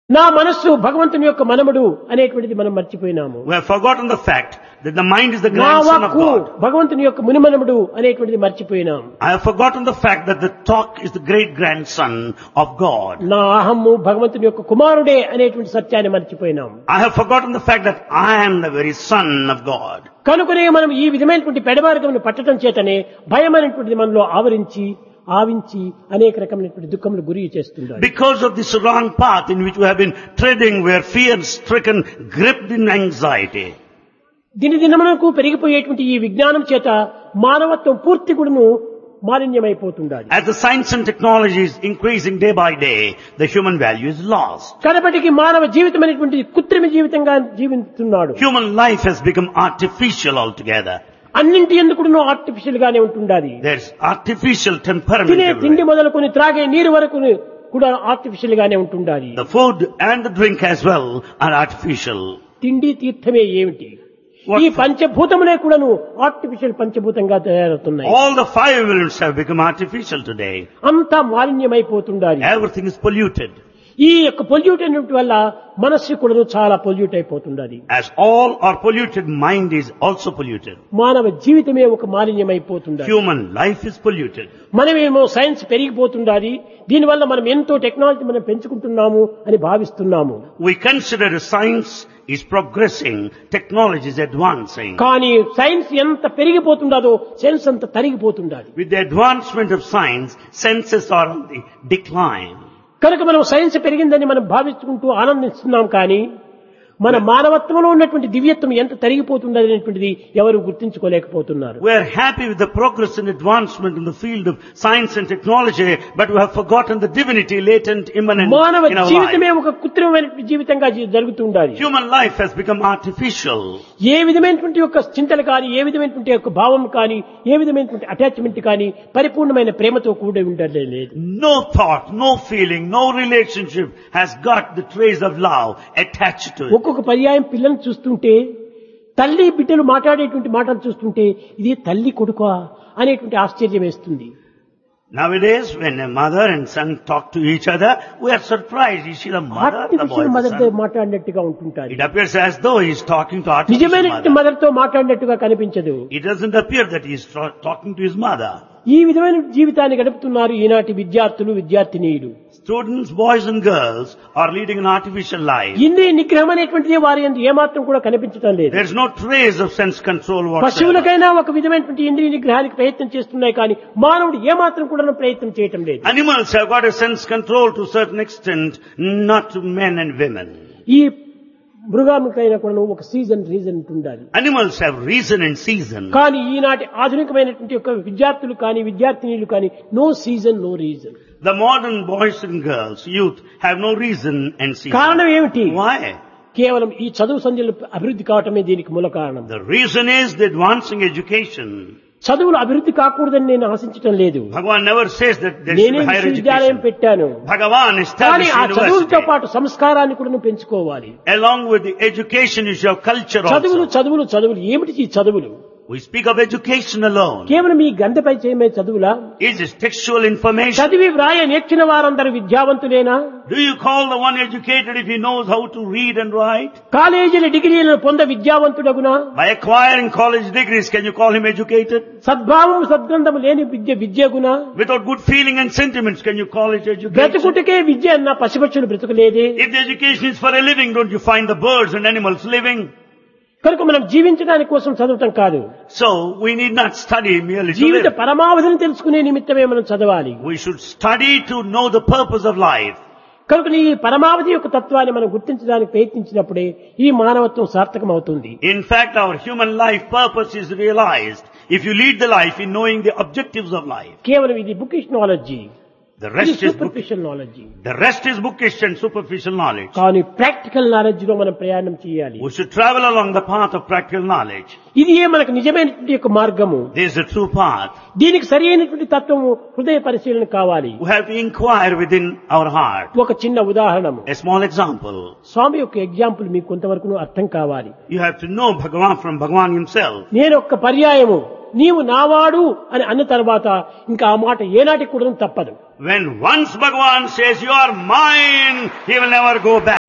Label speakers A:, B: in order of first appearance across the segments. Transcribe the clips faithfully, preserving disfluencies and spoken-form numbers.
A: నా మనస్సు భగవంతుని యొక్క మనముడు అనేటువంటిది మనం మర్చిపోయినాము.
B: We have forgotten the fact that the mind is the
A: నా
B: grandson of
A: వాక్కు
B: God.
A: భగవంతుని యొక్క మునిమనముడు అనేటువంటిది మర్చిపోయినాము.
B: I have forgotten the fact that the talk is the great grandson of God.
A: నా అహమ్ము భగవంతుని యొక్క కుమారుడే అనేటువంటి సత్యాన్ని మర్చిపోయినాము.
B: I have forgotten the fact that I am the very son of God.
A: కనుకనే మనం ఈ విధమైనటువంటి పెడమార్గమును పట్టడం చేతనే భయం అనేటువంటిది మనలో ఆవరించి ఆవించి అనేక రకమైనటువంటి దుఃఖములు గురి చేస్తుంది.
B: Because of this wrong path in which we have been treading, we are fear-stricken, gripped in anxiety.
A: దినదినమునకు పెరిగిపోయేటువంటి ఈ విజ్ఞానం చేత మానవత్వం పూర్తి కూడాను మాలిన్యమైపోతుండాలి.
B: As the science and technology is increasing day by day, the human value is lost.
A: కనపటికి మానవ జీవితం అనేటువంటి కృత్రిమ జీవితంగా జీవిస్తున్నాడు.
B: Human life has become artificial altogether.
A: అన్నింటి ఎందుకు ఆర్టిఫిషియల్ గానే ఉంటుండాలి.
B: There's artificial temperament
A: తినే తిండి
B: everywhere.
A: మొదలుకొని త్రాగే నీరు వరకు కూడా ఆర్టిఫిషియల్ గానే ఉంటుండాలి.
B: The food and the drink as well are artificial.
A: తిండి తీర్థమే ఏమిటి?
B: What-
A: ఈ పంచభూతములే కూడాను ఆర్టిఫిషియల్ పంచభూతంగా తయారవుతున్నాయి.
B: All the five elements have become artificial today.
A: అంతా మాలిన్యమైపోతుండాలి.
B: Everything is polluted.
A: ఈ యొక్క పొల్యూట్ అయినటువంటి వల్ల మనస్సు కూడా చాలా pollute అయిపోతుండాలి.
B: As all are polluted, mind is also polluted.
A: మానవ జీవితమే ఒక మాలిన్యమైపోతుండాలి.
B: Human life is polluted.
A: మనమేమో సైన్స్ పెరిగిపోతుండాలి, దీనివల్ల మనం ఎంతో టెక్నాలజీ మనం పెంచుకుంటున్నాము అని భావిస్తున్నాము.
B: We consider science is progressing, technology is advancing.
A: కానీ సైన్స్ ఎంత పెరిగిపోతుండదో సెన్స్ అంత తరిగిపోతుండాలి.
B: With the advancement of science, senses are on the decline.
A: కనుక మనం సైన్స్ పెరిగిందని మనం భావించుకుంటూ ఆనందిస్తున్నాం, కానీ మన మానవత్వంలో ఉన్నటువంటి దివ్యత్వం ఎంత తరిగిపోతుంది అనేటువంటిది ఎవరు గుర్తించుకోలేకపోతున్నారు.
B: We are happy with the progress and advancement in the field of science and technology, but we have forgotten the divinity latent, immanent
A: మానవ
B: in our
A: జీవితమే
B: life.
A: ఒక కృత్రిమమైనటువంటి జీవితంగా G- జరుగుతుండాలి.
B: Human life has become artificial.
A: ఏ విధమైనటువంటి యొక్క చింతలు కానీ, ఏ విధమైనటువంటి యొక్క భావం కానీ, ఏ విధమైనటువంటి అటాచ్మెంట్ కానీ పరిపూర్ణమైన ప్రేమతో కూడి ఉండలేదు.
B: No thought, no feeling, no relationship has got the trace of love attached to it.
A: ఒక్కొక్క పర్యాయం పిల్లల్ని చూస్తుంటే, తల్లి బిడ్డలు మాట్లాడేటువంటి మాటలు చూస్తుంటే ఇది తల్లి కొడుక అనేటువంటి ఆశ్చర్యం వేస్తుంది.
B: Nowadays, when a mother and son talk to each other, we are surprised. Is she the mother, the boy,
A: artificial
B: the
A: mother తో
B: son?
A: మాట్లాడినట్టుగా ఉంటుంటారు.
B: It appears as though he is talking to artificial
A: నిజమైనటువంటి
B: mother.
A: Mother తో మాట్లాడినట్టుగా కనిపించదు.
B: It doesn't appear that he is tra- talking to his mother.
A: ఈ విధమైన జీవితాన్ని గడుపుతున్నారు ఈనాటి విద్యార్థులు, విద్యార్థినీయులు.
B: Students, boys and girls are leading an artificial life.
A: ఇంద్రియ నిగ్రహం అనేటువంటిది వారి యందు ఏమాత్రం కూడా కనిపించడం లేదు.
B: There is no trace of sense control whatsoever.
A: పశువులకైనా ఒక విధమైనటువంటి ఇంద్రియ నిగ్రహానికి ప్రయత్నం చేస్తున్నాయి, కానీ మానవుడు ఏమాత్రం కూడా ప్రయత్నం చేయటం లేదు.
B: Animals have got a sense control to a certain extent, not men and women.
A: ఈ మృగానికైనా కూడా ఒక సీజన్ రీజన్ ఉండాలి.
B: Animals have reason and season.
A: కానీ ఈనాటి ఆధునికమైనటువంటి యొక్క విద్యార్థులు కానీ విద్యార్థినీలు కానీ no season no reason.
B: The modern boys and girls, youth, have no reason and season.
A: కారణం ఏమిటి?
B: Why?
A: కేవలం ఈ చదువు సంధ్యలు అభివృద్ధి కావటమే దీనికి మూల కారణం.
B: The reason is the advancing education.
A: చదువులు అభివృద్ధి కాకూడదని నేను ఆశించటం లేదు.
B: Bhagavan never says that there should
A: నేనే
B: be higher
A: విశ్వవిద్యాలయం
B: education.
A: పెట్టాను,
B: Bhagavan
A: కానీ
B: established
A: ఆ చదువులతో
B: university.
A: పాటు సంస్కారాన్ని కూడా పెంచుకోవాలి.
B: Along with the education is your culture
A: చదువులు
B: also.
A: చదువులు చదువులు ఏమిటి ఈ చదువులు?
B: We speak of education alone.
A: కేవలం ఈ గంధపై చేయమే చదువులా?
B: Is this textual information?
A: చదివి వ్రాయ నేర్చిన వారందరూ విద్యావంతులేనా?
B: Do you call the one educated if he knows how to read and write?
A: కాలేజీల డిగ్రీలను పొంద విద్యావంతుడగునా?
B: By acquiring college degrees, can you call him educated?
A: సద్భావం సద్గ్రంథము లేని విద్య విద్యగునా?
B: Without good feeling and sentiments, can you call it education?
A: బ్రతుకుటికే విద్య అన్న పసిపక్షులు బ్రతుకులేదే.
B: If the education is for a living, don't you find the birds and animals living?
A: కనుక మనం జీవించడానికి కోసం చదవటం కాదు,
B: So, we need not study merely to
A: Jeevitha
B: live.
A: పరమావధిని తెలుసుకునే నిమిత్తమే మనం చదవాలి.
B: We should study to know the purpose of life.
A: కనుక ఈ పరమావధి యొక్క తత్వాన్ని మనం గుర్తించడానికి ప్రయత్నించినప్పుడే ఈ మానవత్వం సార్థకం అవుతుంది.
B: In fact, our human life purpose is realized if you lead the life in knowing the objectives of life.
A: కేవలం ఇది bookish knowledge,
B: The rest is book,
A: superficial knowledge.
B: the rest is bookish and superficial knowledge.
A: కానీ practical knowledge లో మనం ప్రయాణం చేయాలి.
B: We should travel along the path of practical knowledge.
A: ఇది ఏ మనకు నిజమైనటువంటి యొక్క మార్గము.
B: This is the true path.
A: దీనికి సరి అయినటువంటి తత్వము హృదయ పరిశీలన కావాలి.
B: We have to inquire within our heart.
A: ఒక చిన్న ఉదాహరణము,
B: A small example.
A: స్వామి యొక్క ఎగ్జాంపుల్ మీకు కొంతవరకు అర్థం కావాలి.
B: You have to know Bhagavan from Bhagavan himself.
A: నేను ఒక్క పర్యాయము నీవు నావాడు అని అన్న తర్వాత ఇంకా ఆ మాట ఏనాటికి కూడా తప్పదు.
B: When once Bhagavan says you are mine, he will never go back.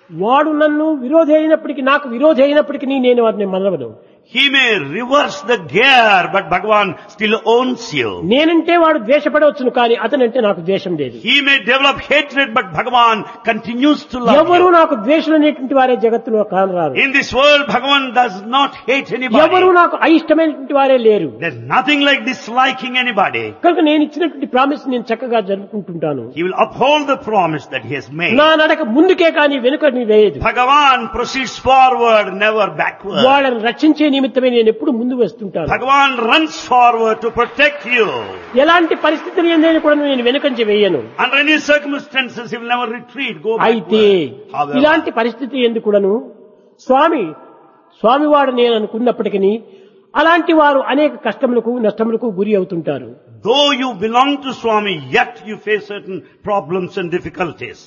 A: వాడు నన్ను విరోధి అయినప్పటికీ నాకు విరోధి అయినప్పటికీ నేను వారిని మనవను.
B: He may reverse the gear, but Bhagavan still owns you.
A: నేనంటే వాడు ద్వేషపడవచ్చును కానీ అతనంటే నాకు ద్వేషం లేదు.
B: He may develop hatred, but Bhagavan continues to love
A: ఎవరు
B: you.
A: నాకు ద్వేషులనేటువంటి వారే జగత్తులో కానరారు.
B: In this world, Bhagavan does not hate
A: ఎవరు
B: anybody.
A: నాకు అయిష్టమైనటువంటి వారే లేరు.
B: There's nothing like disliking anybody.
A: కనుక నేను ఇచ్చినటువంటి ప్రామిస్ నేను చక్కగా జరుపుకుంటుంటాను.
B: He will uphold the promise that he has made.
A: నా నడక ముందుకే కానీ వెనుకని వేయదు.
B: Bhagavan proceeds forward, never backward.
A: వాళ్ళని రక్షించే నిమిత్తమే నేను ఎప్పుడు ముందు వస్తుంటాను.
B: Bhagavan runs forward to protect you.
A: ఎలాంటి పరిస్థితులు ఏందని కూడా నేను వెనుకంచి వేయను.
B: Under any circumstances, he will never retreat, go
A: అయితే
B: backward. However,
A: ఇలాంటి పరిస్థితి ఎందుకు కూడాను స్వామి స్వామివాడు నేను అనుకున్నప్పటికీ అలాంటి వారు అనేక కష్టములకు నష్టములకు గురి అవుతుంటారు.
B: though you belong to Swami, yet you face certain problems and difficulties.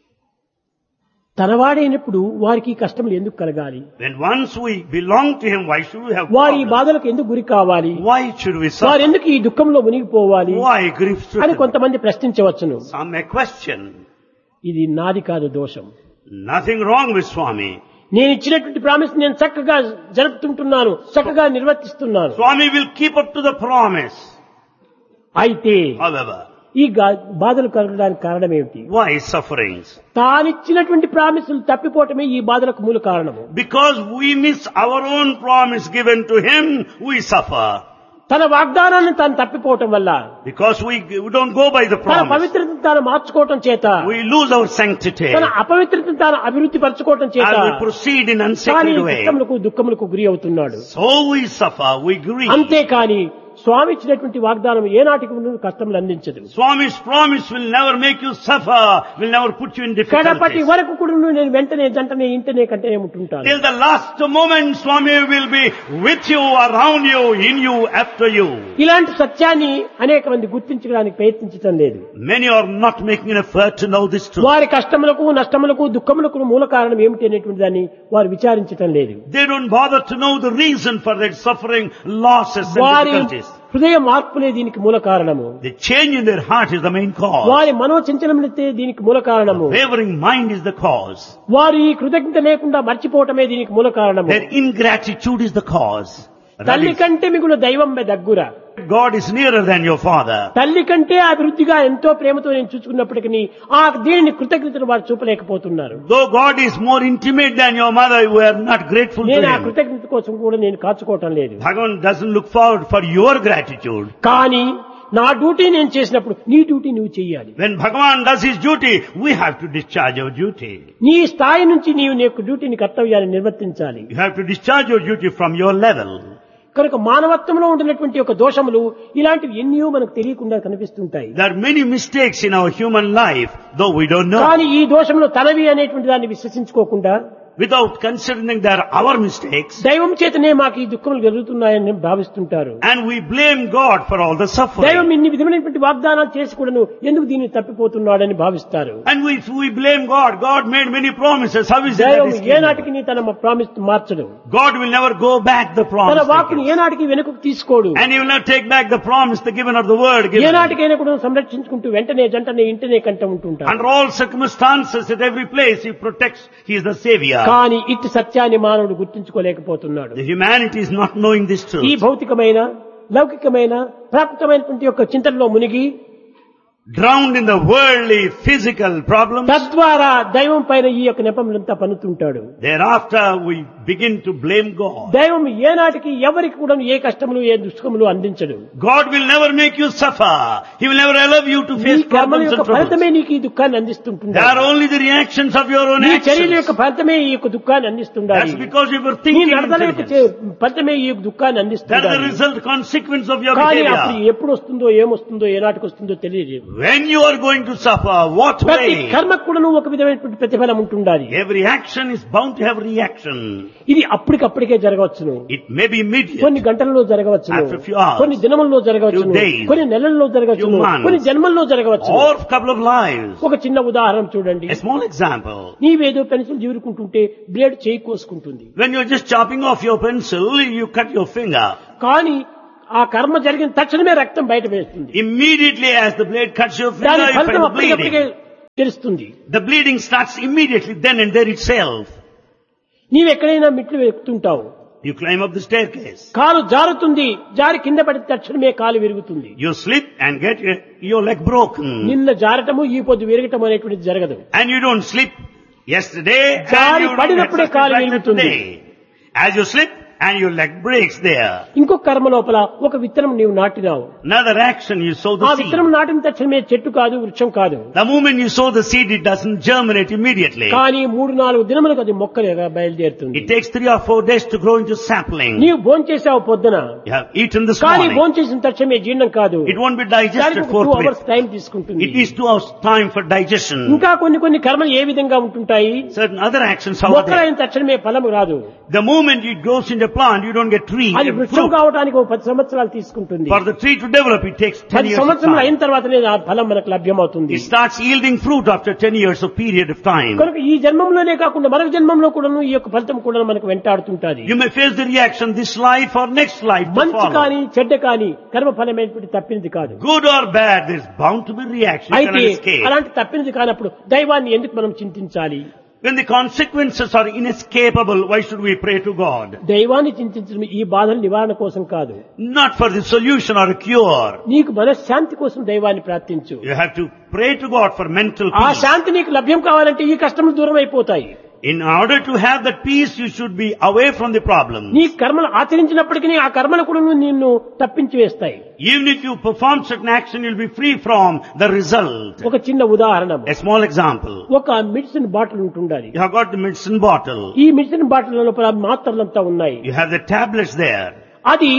A: తనవాడైనప్పుడు వారికి కష్టములు ఎందుకు కలగాలి?
B: When once we belong to him, why should we have
A: వారి ఈ
B: problems?
A: బాధలకు ఎందుకు గురి కావాలి?
B: Why should we
A: వారు
B: suffer?
A: ఎందుకు ఈ దుఃఖంలో మునిగిపోవాలి
B: Why grief
A: అని
B: stricken?
A: కొంతమంది ప్రశ్నించవచ్చును.
B: Some may question.
A: ఇది నాది కాదు దోషం.
B: Nothing wrong with Swami.
A: నేను ఇచ్చినటువంటి ప్రామిస్ నేను చక్కగా జరుపుతుంటున్నాను, చక్కగా నిర్వర్తిస్తున్నాను.
B: Swami will keep up to the promise.
A: అయితే
B: However,
A: ఈ గా- బాధలు కలగడానికి కారణం ఏమిటి?
B: why sufferings?
A: తానిచ్చినటువంటి ప్రామిసులు తప్పిపోవటమే ఈ బాధలకు మూల కారణము.
B: Because we miss our own promise given to him, we suffer.
A: తన వాగ్దానాన్ని తాను తప్పిపోవటం వల్ల
B: Because we, we don't go by the
A: తన
B: promise.
A: పవిత్రతను తాను మార్చుకోవటం చేత
B: We lose our sanctity.
A: తన అపవిత్రతను తాను అభివృద్ధి పరచుకోవటం చేత
B: And we proceed in
A: కానీ
B: unsacred way.
A: దుఃఖములకు దుఃఖములకు గురి అవుతున్నాడు.
B: So we suffer, we grieve.
A: అంతేకాని స్వామి ఇచ్చినటువంటి వాగ్దానం ఏనాటికి ముందు కష్టములు అందించదు.
B: Swami's promise will never make you suffer, will never put you in
A: కడపటి
B: difficulties.
A: వరకు కూడా నేను వెంటనే జంటనే ఇంటనే కంటే ఉంటుంటాను.
B: Till the last moment, Swami will be with you, around you, in you, after you.
A: ఇలాంటి సత్యాన్ని అనేక మంది గుర్తించడానికి ప్రయత్నించడం లేదు.
B: Many are not making an effort to know this truth.
A: వారి కష్టములకు నష్టములకు దుఃఖములకు మూల కారణం ఏమిటి అనేటువంటి దాన్ని వారు విచారించడం లేదు.
B: They don't bother to know the reason for their suffering, losses and
A: వారి
B: difficulties.
A: హృదయ మార్పులే దీనికి మూల కారణము.
B: The change in their heart is the main cause.
A: వారి మనోచంచలములతే దీనికి మూల కారణము.
B: Wavering mind is the cause.
A: వారు ఈ కృతజ్ఞత లేకుండా మర్చిపోవటమే దీనికి మూల కారణము.
B: Their ingratitude is the cause. That
A: తల్లి
B: is,
A: కంటే మిగులు దైవం దగ్గర.
B: God is nearer than your father.
A: తల్లి కంటే అభివృద్ధిగా ఎంతో ప్రేమతో నేను చూసుకున్నప్పటికీ ఆ దీనిని కృతజ్ఞతను వారు చూపలేకపోతున్నారు.
B: Though God is more intimate than your mother, you are not grateful to
A: నేను ఆ
B: him.
A: కృతజ్ఞత కోసం కూడా నేను కాచుకోవటం లేదు.
B: Bhagavan doesn't look forward for your gratitude.
A: కానీ నా డ్యూటీ నేను చేసినప్పుడు నీ డ్యూటీ నువ్వు చెయ్యాలి.
B: When Bhagavan does his duty, we have to discharge our duty.
A: నీ స్థాయి నుంచి నీవు నీ యొక్క డ్యూటీని కర్తవ్యాన్ని నిర్వర్తించాలి.
B: You have to discharge your duty from your level.
A: కనుక మానవత్వంలో ఉండినటువంటి యొక్క దోషములు ఇలాంటివి ఎన్నో మనకు తెలియకుండా కనిపిస్తుంటాయి.
B: There are many mistakes in our human life, though we don't know.
A: కానీ ఈ దోషములు తనవి అనేటువంటి దాన్ని విశ్వసించుకోకుండా
B: Without considering they are our mistakes,
A: దైవం చేతనే మాకు ఈ దుఃఖములు జరుగుతున్నాయని భావిస్తుంటారు.
B: and we blame God for all the
A: దైవం
B: suffering.
A: ఇన్ని విధమైనటువంటి వాగ్దానాలు చేసి కూడాను ఎందుకు దీన్ని తప్పిపోతున్నాడని భావిస్తారు.
B: And we, we blame God. God made many promises. How is it that
A: దైవం
B: he's keeping?
A: ఏనాటికి నీ తన promise మార్చడు.
B: God will never go back the
A: తన
B: promise
A: వాక్కుని
B: taken.
A: ఏనాటికి వెనుకకు తీసుకోడు.
B: And he will not take back the promise, the given or the word given.
A: ఏనాటికైనా కూడా సంరక్షించుకుంటూ వెంటనే జంటనే ఇంటనే కంట ఉంటుంటాడు.
B: Under all circumstances, at every place, he protects. He is the savior.
A: కానీ ఇట్టి సత్యాన్ని మానవుడు గుర్తించుకోలేకపోతున్నాడు.
B: The humanity is not knowing this
A: ఈ
B: truth.
A: భౌతికమైన లౌకికమైన ప్రాప్తమైనటువంటి యొక్క చింతనలో మునిగి
B: Drowned in the worldly, physical problems.
A: తద్వారా దైవం పైన ఈ యొక్క నెపములంతా పన్నుతుంటాడు.
B: Thereafter, we begin to blame God.
A: దైవం ఏనాటికి ఎవరికి కూడా ఏ కష్టములు ఏ దుష్కములు అందించడు.
B: God will never make you suffer. He will never allow you to
A: నీ
B: face
A: కర్మల
B: problems and
A: యొక్క
B: troubles.
A: ఫలితమే నీకు ఈ దుఃఖాన్ని
B: They
A: అందిస్తుంటున్నాడు.
B: are only the reactions of your own
A: నీ చర్యల యొక్క
B: actions.
A: ఫలితమే ఈ యొక్క దుఃఖాన్ని అందిస్తుండాలి.
B: That's because you were
A: నీ
B: thinking
A: నడతల యొక్క
B: intelligence.
A: చే- ఫలితమే ఈ యొక్క దుఃఖాన్ని
B: That is the
A: అందిస్తుండాలి.
B: result, consequence of your
A: కానీ అప్పుడు
B: behavior.
A: ఎప్పుడు వస్తుందో ఏమొస్తుందో ఏనాటికి వస్తుందో తెలియదు.
B: When you are going to suffer, what
A: ప్రతి
B: way?
A: కర్మకు కూడా నువ్వు ఒక విధమైనటువంటి ప్రతిఫలం ఉంటుండాలి.
B: Every action is bound to have reaction.
A: ఇది అప్పటికప్పటికే జరగవచ్చును,
B: It may be immediate.
A: కొన్ని గంటలలో జరగవచ్చును,
B: After a few hours,
A: కొన్ని దినములలో జరగవచ్చును,
B: few days,
A: కొన్ని నెలల్లో జరగవచ్చును,
B: few months,
A: కొన్ని జన్మల్లో జరగవచ్చును.
B: or a couple of lives.
A: ఒక చిన్న ఉదాహరణ చూడండి.
B: A small example.
A: నీవేదో pencil జీవుకుంటుంటే blade చేయి కోసుకుంటుంది.
B: When you're just chopping off your pencil, you cut your finger.
A: కానీ ఆ కర్మ జరిగిన తక్షణమే రక్తం బయట వేస్తుంది.
B: Immediately as the blade cuts your
A: దాని
B: finger, you
A: ఫలితం
B: find bleeding.
A: అప్పటికప్పటికే తెలుస్తుంది.
B: The bleeding starts immediately then and there itself.
A: నీవెక్కడైనా మెట్లు ఎక్కుతుంటావు,
B: You climb up the staircase.
A: కాలు జారుతుంది, జారి కింద పడిన తక్షణమే కాలు విరుగుతుంది.
B: You slip and get your, your leg broken.
A: నిన్న జారటము ఈ పొద్దు విరగటం అనేటువంటిది జరగదు.
B: And you don't slip yesterday
A: జారి
B: and you don't
A: పడినప్పుడే
B: get
A: కాలు
B: like that
A: విరుగుతుంది.
B: today. As you slip and your leg breaks there.
A: ఇంకొక కర్మ లోపల ఒక విత్తనం నీవు నాటినావు.
B: Another action, you sow
A: ఆ
B: the seed.
A: విత్తనం నాటిన తక్షణమే చెట్టు కాదు, వృక్షం కాదు.
B: The moment you sow the seed, it doesn't germinate immediately.
A: కానీ మూడు నాలుగు దినములకు అది మొక్కలుగా బయలుదేరుతుంది.
B: It takes three or four days to grow into sapling.
A: నీవు భోంచేసావు పొద్దున,
B: You have eaten this
A: కానీ
B: morning.
A: భోంచేసిన తక్షణమే జీర్ణం కాదు.
B: It won't be digested
A: దానికి టూ
B: forthwith.
A: అవర్స్ టైం తీసుకుంటుంది.
B: It needs two hours time for digestion.
A: ఇంకా కొన్ని కొన్ని కర్మలు ఏ విధంగా ఉంటుంటాయి.
B: Certain other actions, how are they?
A: మొక్కలైన తక్షణమే ఫలము రాదు.
B: The moment it grows into a plant, you don't get tree
A: అది
B: and
A: వృక్షం
B: fruit.
A: కావడానికి ఒక పది సంవత్సరాలు తీసుకుంటుంది.
B: For the tree to develop, it takes ten
A: పది
B: years of
A: సంవత్సరాలు అయిన
B: time.
A: తర్వాతనే ఆ ఫలం మనకు లభ్యమవుతుంది.
B: It starts yielding fruit after ten years of period of time.
A: కనుక ఈ జన్మంలోనే కాకుండా మరొక జన్మంలో కూడాను ఈ యొక్క ఫలితం కూడా మనకు వెంటాడుతుంటది.
B: You may face the reaction this life or next life to
A: మంచి
B: follow.
A: కానీ చెడ్డ కానీ కర్మ ఫలమైనటువంటి తప్పినది కాదు.
B: Good or bad, there's bound to be reaction. You
A: అయితే
B: cannot escape.
A: అలాంటి తప్పినది కానప్పుడు దైవాన్ని ఎందుకు మనం చింతించాలి?
B: When the consequences are inescapable, why should we pray to God?
A: దైవాన్ని చింతించడం ఈ బాధల నివారణ కోసం కాదు.
B: Not for the solution or a cure.
A: నీకు మనశ్శాంతి కోసం దైవాన్ని ప్రార్థించు.
B: You have to pray to God for mental
A: ఆ
B: peace.
A: శాంతి నీకు లభ్యం కావాలంటే ఈ కష్టములు దూరం అయిపోతాయి.
B: In order to have that peace, you should be away from the problem.
A: నీ కర్మలు ఆచరించినప్పటికీ ఆ కర్మలు కూడా నిన్ను తప్పించి వేస్తాయి.
B: Even if you perform certain action, you'll be free from the result.
A: ఒక చిన్న ఉదాహరణ,
B: A small example.
A: ఒక మెడిసిన్ బాటిల్ ఉంటుండాలి.
B: You have got the medicine bottle.
A: ఈ మెడిసిన్ బాటిల్ లోపల మాత్రలంతా ఉన్నాయి.
B: You have the tablets there.
A: అది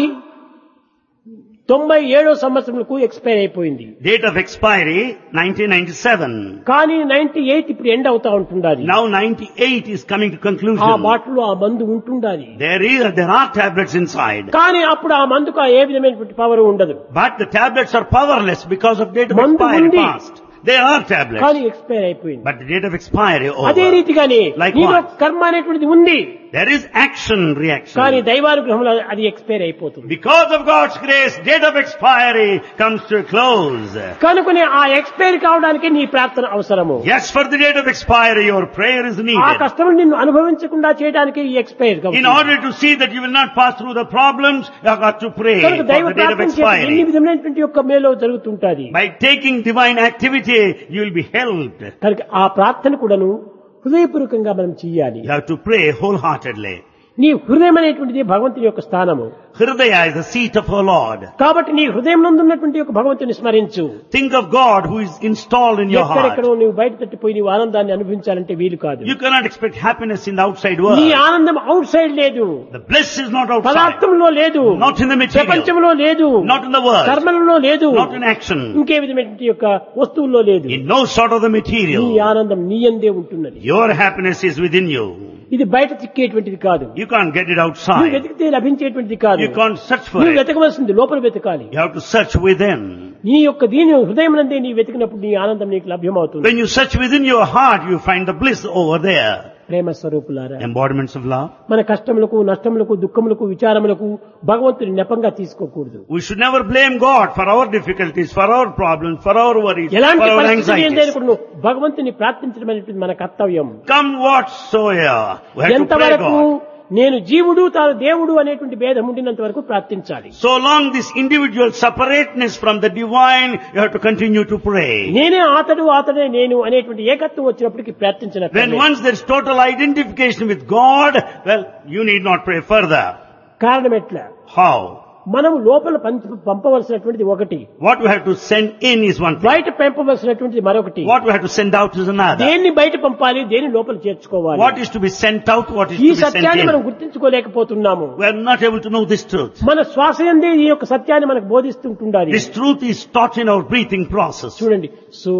A: తొంభై ఏడో సంవత్సరంకు ఎక్స్పైర్ అయిపోయింది.
B: Date of expiry, nineteen ninety-seven.
A: కానీ నైన్టీ ఎయిట్ ఇప్పుడు ఎండ్ అవుతా ఉంటుండాలి.
B: Now ninety-eight is coming to
A: ఆ
B: conclusion.
A: బాటిల్ ఆ మందు ఉంటుండాలి.
B: There is, there are tablets inside.
A: కానీ అప్పుడు ఆ మందుకు ఆ ఏ విధమైనటువంటి పవర్ ఉండదు.
B: But the tablets are powerless because of date of
A: మందు
B: expiry
A: ఉంది.
B: past. There are tablets.
A: కానీ ఎక్స్పైర్ అయిపోయింది.
B: But the date of expiry
A: అదే
B: over.
A: రీతిగానే
B: Likewise.
A: నీలో కర్మ అనేటువంటిది ఉంది.
B: There is action reaction.
A: కానీ దైవానుగ్రహంలో అది ఎక్స్పైర్ అయిపోతుంది.
B: Because of God's grace, date of expiry comes to a close.
A: కనుకనే ఆ ఎక్స్పైర్ కావడానికి నీ ప్రార్థన అవసరము.
B: Yes, for the date of expiry, your prayer is
A: ఆ
B: needed.
A: కష్టం నిన్ను అనుభవించకుండా చేయడానికి ఈ expire
B: In order to see that you will not pass through the problems, you have got to pray
A: కనుక
B: for
A: దైవ
B: the date of
A: ప్రార్థన చేత ఎన్ని
B: expiry.
A: విధమైనటువంటి యొక్క మేలు జరుగుతుంటది.
B: By taking divine activity, you will be helped.
A: కనుక ఆ ప్రార్థన కూడాను హృదయపూర్వకంగా మనం చెయ్యాలి.
B: You have to pray wholeheartedly.
A: నీ హృదయం అనేటువంటిది భగవంతుని యొక్క స్థానము.
B: Hridaya is the seat of our Lord.
A: కాబట్టి నీ హృదయం నందున్నటువంటి యొక్క భగవంతుని స్మరించు.
B: Think of God who is installed in your heart.
A: ఎక్కడెక్కడో నువ్వు బయట తట్టిపోయి నీవు ఆనందాన్ని అనుభవించాలంటే వీలు కాదు.
B: You cannot expect happiness in the outside
A: నీ
B: world.
A: ఆనందం అవుట్ సైడ్ లేదు,
B: The bliss is not outside.
A: పదార్థంలో లేదు,
B: Not in the material.
A: ప్రపంచంలో లేదు,
B: Not in the world.
A: కర్మలలో లేదు,
B: Not in action.
A: ఇంకే విధమైనటువంటి యొక్క వస్తువుల్లో లేదు.
B: In no sort of the
A: నీ
B: material.
A: ఆనందం నీ యందే ఉంటున్నది.
B: Your happiness is within you.
A: ఇది బయట చిక్కేటువంటిది కాదు.
B: You can't get it
A: నువ్వు
B: outside.
A: వెతికితే లభించేటువంటిది కాదు.
B: You can't search for
A: నువ్వు
B: it.
A: వెతకవలసింది లోపల వెతకాలి.
B: You have to search within.
A: నీ యొక్క దీని హృదయం నందే నీ వెతికినప్పుడు నీ ఆనందం నీకు లభ్యమవుతుంది.
B: When you search within your heart, you find the bliss over there.
A: ప్రేమ స్వరూపులారా,
B: Embodiments of love.
A: మన కష్టములకు నష్టములకు దుఃఖములకు విచారములకు భగవంతుని నెపంగా తీసుకోకూడదు.
B: We should never blame God for our difficulties, for our problems, for our worries, for
A: ఎలాంటి
B: our
A: పరిస్థితి ఏంటంటే
B: anxieties.
A: కూడా నువ్వు భగవంతుని ప్రార్థించడం అనేటువంటి మన కర్తవ్యం.
B: Come whatsoever, we have to pray
A: ఎంతవరకు
B: God.
A: నేను జీవుడు తాను దేవుడు అనేటువంటి భేదం ఉండినంత వరకు ప్రార్థించాలి.
B: So long this individual separateness from the divine, you have to continue to pray.
A: నేనే అతడు అతడే నేను అనేటువంటి ఏకత్వం వచ్చినప్పటికీ ప్రార్థించిన
B: When once there is total identification with God, well, you need not pray further.
A: కారణం ఎట్లా?
B: How?
A: మనం లోపల పంచ- పంపవలసినటువంటిది ఒకటి,
B: What we have to send in is one thing.
A: బయట పంపవలసినటువంటిది మరొకటి.
B: What we have to send out is another.
A: దేన్ని బయట పంపాలి, దేన్ని లోపల చేర్చుకోవాలి.
B: What is to be sent out, what is
A: ఈ
B: to be sent
A: సత్యాన్ని మనం
B: in.
A: గుర్తించుకోలేకపోతున్నాము.
B: We are not able to know this truth.
A: మన శ్వాస యందే ఈ యొక్క సత్యాన్ని మనకు బోధిస్తుంటుండాలి.
B: This truth is taught in our breathing process.
A: చూడండి, సో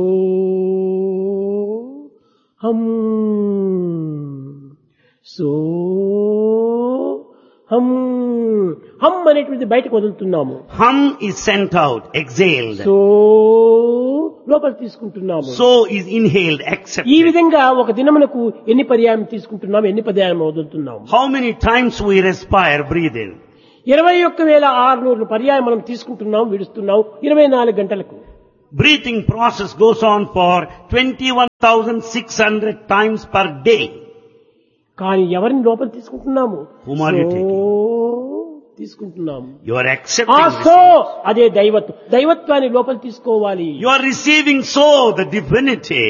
A: హం సో హం హం అనేటువంటిది బయటకు వదులుతున్నాము.
B: Hum is sent out, exhaled.
A: So లోపల తీసుకుంటున్నాము.
B: So is inhaled,
A: ఈ
B: accepted.
A: విధంగా ఒక దినమునకు ఎన్ని పర్యాయం తీసుకుంటున్నాము, ఎన్ని పర్యాయం వదులుతున్నాము.
B: How many times we respire, breathe in?
A: ఇరవై ఒక్క వేల ఆరునూరు పర్యాయం మనం తీసుకుంటున్నాం, విడుస్తున్నాం ఇరవై నాలుగు గంటలకు.
B: breathing process goes on for twenty-one thousand six hundred times per day.
A: కానీ ఎవరిని లోపల తీసుకుంటున్నాము?
B: Whom are you
A: so
B: taking?
A: తీసుకుంటున్నాము.
B: You are
A: ఆ
B: accepting
A: సో
B: this.
A: అదే దైవత్వం. దైవత్వాన్ని లోపల తీసుకోవాలి.
B: You are receiving so the divinity.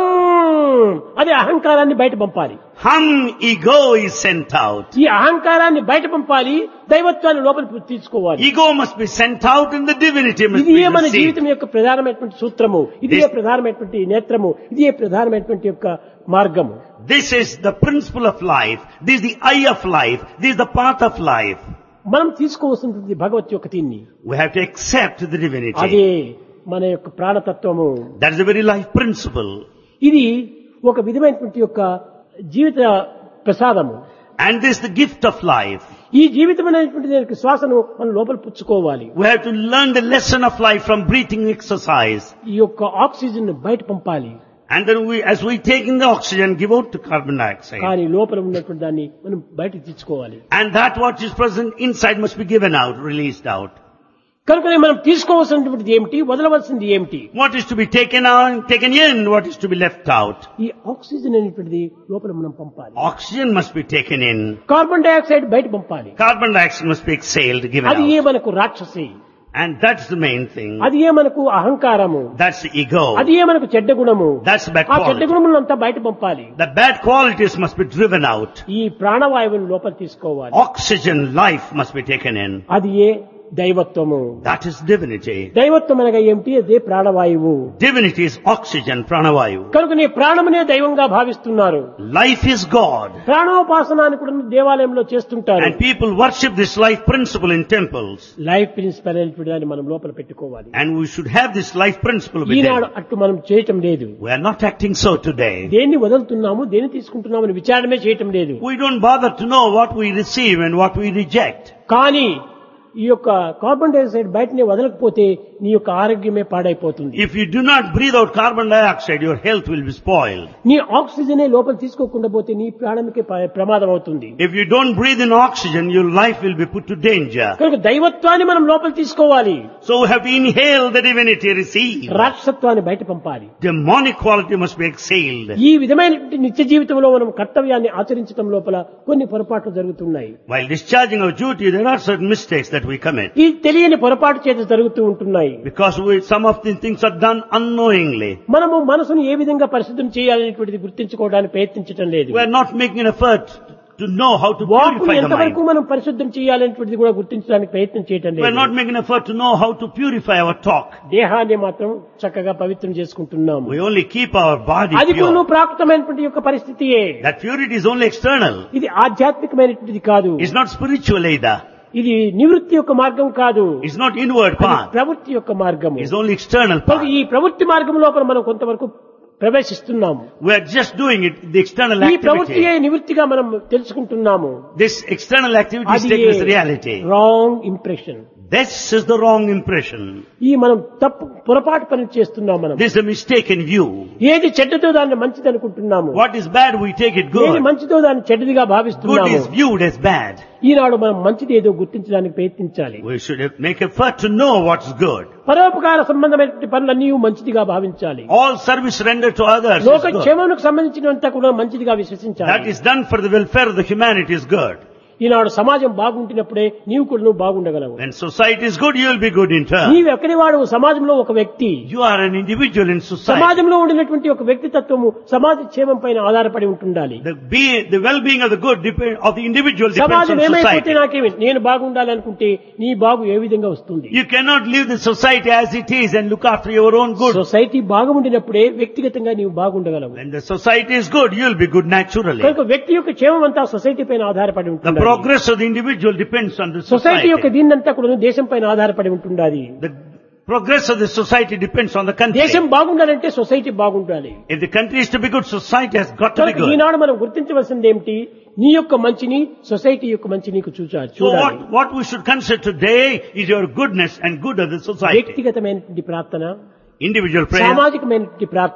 A: హమ్ అదే అహంకారాన్ని బయట పంపాలి.
B: Hum, ego is sent out.
A: ఈ అహంకారాన్ని బయట పంపాలి, దైవత్వాన్ని లోపల తీసుకోవాలి.
B: Ego must be sent out and the divinity must
A: ఇది
B: be
A: మన
B: received.
A: జీవితం యొక్క ప్రధానమైనటువంటి సూత్రము, ఇది
B: This-
A: ప్రధానమైనటువంటి నేత్రము, ఇది ప్రధానమైనటువంటి యొక్క మార్గము.
B: This is the principle of life. This is the eye of life. This is the path of life.
A: మనం తీసుకోవాల్సినటువంటి భగవత్ యొక్క దీన్ని,
B: We have to accept the divinity.
A: అదే మన యొక్క ప్రాణతత్వము.
B: That is the very life principle.
A: ఇది ఒక విధమైనటువంటి యొక్క జీవిత ప్రసాదము.
B: And this is the gift of life.
A: ఈ జీవితం అనేటువంటి దానికి శ్వాసను మనం లోపల పుచ్చుకోవాలి.
B: We have to learn the lesson of life from breathing exercise.
A: ఈ యొక్క ఆక్సిజన్ బయట పంపాలి.
B: And then we, as we take in the oxygen, give out the carbon dioxide.
A: కానీ లోపల ఉన్నటువంటి దాన్ని మనం బయటకు తెచ్చుకోవాలి.
B: And that what is present inside must be given out, released out.
A: కనుకనే మనం తీసుకోవాల్సినటువంటిది ఏమిటి, వదలవలసింది ఏమిటి?
B: What is to be taken out, taken in, what is to be left out.
A: ఈ ఆక్సిజన్ అనేటువంటిది లోపల మనం పంపాలి.
B: Oxygen must be taken in.
A: Carbon dioxide బయట పంపాలి.
B: Carbon dioxide must be exhaled, given
A: అది ఏ
B: out.
A: మనకు రాక్షసి,
B: And that's the main thing.
A: అది ఏ మనకు అహంకారము,
B: That's the ego.
A: అది ఏ మనకు చెడ్డ గుణము.
B: That's bad
A: ఆ చెడ్డ
B: quality.
A: గుణములంతా బయట పంపాలి.
B: The bad qualities must be driven out.
A: ఈ ప్రాణవాయువుని లోపల తీసుకోవాలి.
B: Oxygen, life must be taken in.
A: అది ఏ దైవత్వము.
B: That is divinity.
A: దైవత్వం అనగా ఏమిటి? అదే ప్రాణవాయువు.
B: Divinity is oxygen, pranavayu.
A: కనుక నీ ప్రాణమునే దైవంగా భావిస్తున్నారు.
B: Life is God.
A: ప్రాణోపాసనాన్ని కూడా దేవాలయంలో చేస్తుంటారు.
B: And people worship this life principle in temples.
A: Life principal అనేటువంటి దాన్ని మనం లోపల పెట్టుకోవాలి.
B: And we should have this life principle within.
A: ఈనాడు అట్టు మనం చేయటం లేదు.
B: We are not acting so today.
A: దేన్ని వదులుతున్నాము, దేన్ని తీసుకుంటున్నాము అని విచారణమే చేయటం లేదు.
B: We don't bother to know what we receive and what we reject.
A: కానీ ఈ యొక్క కార్బన్ డైఆక్సైడ్ బయటనే వదలకపోతే నీ యొక్క ఆరోగ్యమే పాడైపోతుంది.
B: If you do not breathe out carbon dioxide, your health will be spoiled.
A: నీ ఆక్సిజనే లోపల తీసుకోకుండా పోతే నీ ప్రాణానికి ప- ప్రమాదం అవుతుంది.
B: If you don't breathe in oxygen, your life will be put to danger.
A: కనుక దైవత్వాన్ని మనం లోపల తీసుకోవాలి,
B: So we have to inhale the divinity, receive.
A: రాక్షసత్వాన్ని బయట పంపాలి.
B: Demonic quality must be exhaled.
A: ఈ విధమైనటువంటి నిత్య జీవితంలో మనం కర్తవ్యాన్ని ఆచరించడం లోపల కొన్ని పొరపాట్లు జరుగుతున్నాయి.
B: While discharging our duty, there are certain mistakes that we commit.
A: ఈ తెలియని పొరపాటు చేత జరుగుతూ ఉంటున్నాయి.
B: Because we, some of these things are done unknowingly.
A: మనము మనసును ఏ విధంగా పరిశుద్ధం చేయాలనేటువంటిది గుర్తించుకోవడానికి ప్రయత్నించడం లేదు.
B: We are not making an effort to know how to
A: వాక్కును
B: purify the
A: ఎంతవరకు
B: mind.
A: మనం పరిశుద్ధం చేయాలనేటువంటిది కూడా గుర్తించడానికి ప్రయత్నం చేయటం
B: We are
A: లేదు.
B: not making an effort to know how to purify our talk.
A: దేహాన్ని మాత్రం చక్కగా పవిత్రం చేసుకుంటున్నాము.
B: We only keep our body
A: అది కూడా
B: pure.
A: ప్రాకృతమైనటువంటి యొక్క పరిస్థితియే.
B: That purity is only external.
A: ఇది ఆధ్యాత్మికమైనటువంటిది కాదు.
B: It's not spiritual either.
A: ఇది నివృత్తి యొక్క మార్గం కాదు.
B: It's not inward
A: అది
B: path.
A: ప్రవృత్తి యొక్క మార్గము.
B: It's only external
A: కనుక
B: path.
A: ఈ ప్రవృత్తి మార్గం లోపల మనం కొంతవరకు ప్రవేశిస్తున్నాము.
B: We are just doing it, the external
A: ఈ ప్రవృత్తియే
B: activity.
A: నివృత్తిగా మనం తెలుసుకుంటున్నాము.
B: This external activity is
A: అది
B: taken as reality.
A: Wrong impression.
B: This is the wrong impression.
A: ఈ మనం తప్పు పొరపాటు పని చేస్తున్నాం. మనం
B: This is a mistaken view.
A: ఏది చెడ్డతో దాన్ని మంచిది అనుకుంటున్నాము.
B: What is bad, we take it
A: ఏది
B: good.
A: మంచిదో దాన్ని చెడ్డదిగా
B: Good
A: భావిస్తున్నాము.
B: is viewed as bad.
A: ఈనాడు మనం మంచిది ఏదో గుర్తించడానికి ప్రయత్నించాలి.
B: We should make effort to know what's good.
A: పరోపకార సంబంధమైనటువంటి పనులన్నీ మంచిదిగా భావించాలి.
B: All service rendered to others is
A: లోక
B: good.
A: క్షేమమునకు సంబంధించినంత కూడా మంచిదిగా విశ్వసించాలి.
B: That is done for the welfare of the humanity is good.
A: ఈనాడు సమాజం బాగుంటున్నప్పుడే నీవు కూడా నువ్వు బాగుండగలవు.
B: When society is good, you will be good in turn.
A: నీవు ఎక్కడి వాడు సమాజంలో ఒక వ్యక్తి.
B: You are an individual in society.
A: సమాజంలో ఉండినటువంటి ఒక వ్యక్తిత్వము సమాజ క్షేమం పైన ఆధారపడి ఉంటుండాలి.
B: The, be, the well-being of the good depend, of the individual depends
A: సమాజం
B: on
A: ఏమైపోతే
B: society.
A: నాకేమి, నేను బాగుండాలి అనుకుంటే నీ బాగు ఏ విధంగా వస్తుంది?
B: You cannot leave the society as it is and look after your own good.
A: Society బాగుండినప్పుడే వ్యక్తిగతంగా నీవు బాగుండగలవు.
B: When the society is good, you will be good naturally.
A: కనుక వ్యక్తి యొక్క క్షేమం అంతా సొసైటీ పైన ఆధారపడి
B: The
A: ఉంటుంది.
B: progress of the individual depends on the
A: society యొక్క
B: society.
A: దీన్నంతా కూడా దేశం పైన ఆధారపడి ఉంటుండాలి.
B: The progress of the society depends on the country.
A: దేశం బాగుండాలంటే సొసైటీ బాగుండాలి.
B: If the country is to be good, society has got to be
A: కనుక
B: good.
A: ఈనాడు మనం గుర్తించవలసింది ఏమిటి? నీ యొక్క మంచిని సొసైటీ యొక్క మంచి నీకు చూచాలి
B: So
A: చూడాలి.
B: what, what we should consider today is your goodness and good of the society.
A: వ్యక్తిగతమైనటువంటి ప్రార్థన,
B: Individual prayer,
A: సామాజికమైనటువంటి ప్రార్థన,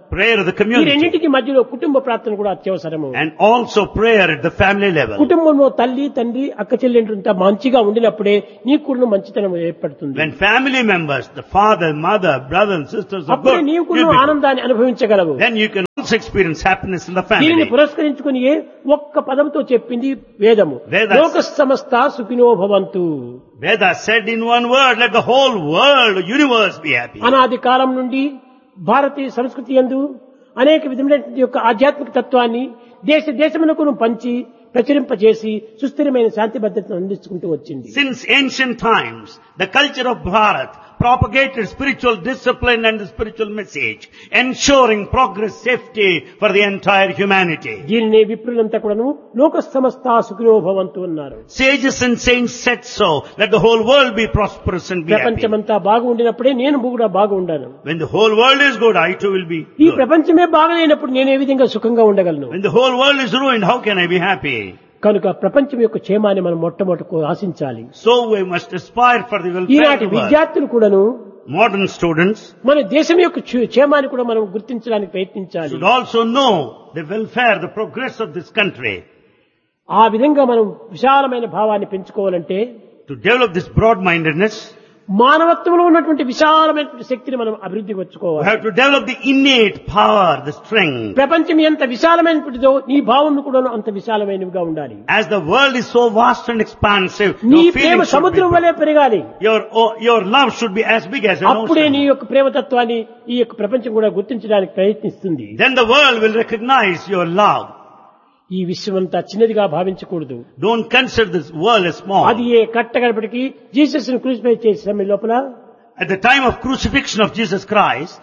B: prayer of the
A: ఈ
B: community,
A: రెండింటికి మధ్యలో కుటుంబ ప్రార్థన కూడా అత్యవసరము.
B: and also prayer at the family level.
A: కుటుంబంలో తల్లి తండ్రి అక్క చెల్లెండ్రంతా మంచిగా ఉండినప్పుడే నీకు కూడా మంచితనం ఏర్పడుతుంది.
B: When family members, the father, mother, brothers and sisters are
A: అప్పుడే
B: good,
A: నీవు
B: you'll
A: కూడా
B: be good.
A: ఆనందాన్ని అనుభవించగలవు.
B: Then you can also experience happiness in the
A: దీనిని
B: family.
A: పురస్కరించుకుని ఒక్క పదంతో చెప్పింది వేదము.
B: Vedas.
A: లోక సమస్త సుఖినో భవంతు.
B: Veda said in one word, let the whole world, universe be happy.
A: అనాది కాలం నుండి భారతీయ సంస్కృతి యందు అనేక విధమైనటువంటి యొక్క ఆధ్యాత్మిక తత్వాన్ని దేశ దేశమునకు పంచి ప్రచురింపజేసి సుస్థిరమైన శాంతి భద్రతను అందించుకుంటూ వచ్చింది.
B: Since ancient times, the culture of Bharat propagated spiritual discipline and the spiritual message, ensuring progress, safety for the entire humanity.
A: దీనిని విప్రులంతా కూడాను లోక సమస్త సుఖినో భవంతు అన్నారు.
B: Sages and saints said so, let the whole world be prosperous and be happy.
A: ప్రపంచమంతా బాగుండినప్పుడే నేను కూడా బాగుండాను.
B: When the whole world is good, I too will be
A: ఈ
B: good.
A: ప్రపంచమే బాగలేనప్పుడు నేను ఏ విధంగా సుఖంగా ఉండగలను?
B: When the whole world is ruined, how can I be happy?
A: కనుక ప్రపంచం యొక్క క్షేమాన్ని మనం మొట్టమొదటి ఆశించాలి.
B: So we must aspire for the welfare
A: ఈనాటి
B: of the world.
A: విద్యార్థులు కూడాను
B: Modern students
A: మన దేశం యొక్క క్షే- క్షేమాన్ని కూడా మనం గుర్తించడానికి ప్రయత్నించాలి.
B: should also know the welfare, the progress of this country.
A: ఆ విధంగా మనం విశాలమైన భావాన్ని పెంచుకోవాలంటే
B: To develop this broad-mindedness,
A: మానవత్వంలో ఉన్నటువంటి విశాలమైనటువంటి శక్తిని మనం అభివృద్ధి
B: we
A: వచ్చుకోవాలి.
B: have to develop the innate power, the strength.
A: ప్రపంచం ఎంత విశాలమైనటువంటిదో నీ భావం కూడా అంత విశాలమైనవిగా ఉండాలి.
B: As the world is so vast and expansive,
A: నీ
B: your
A: Prema
B: feelings should be,
A: సముద్రం వలె పెరగాలి.
B: your, oh, your love should be as big as an
A: అప్పుడే నీ
B: ocean.
A: యొక్క ప్రేమతత్వాన్ని ఈ యొక్క ప్రపంచం కూడా గుర్తించడానికి ప్రయత్నిస్తుంది.
B: Then the world will recognize your love.
A: ఈ విశ్వమంతా చిన్నదిగా భావించకూడదు.
B: Don't consider this world as small.
A: అది ఏ కట్టగడపటికి జీసస్ ను క్రూసిఫై చేసే సమయం లోపల
B: At the time of crucifixion of Jesus Christ,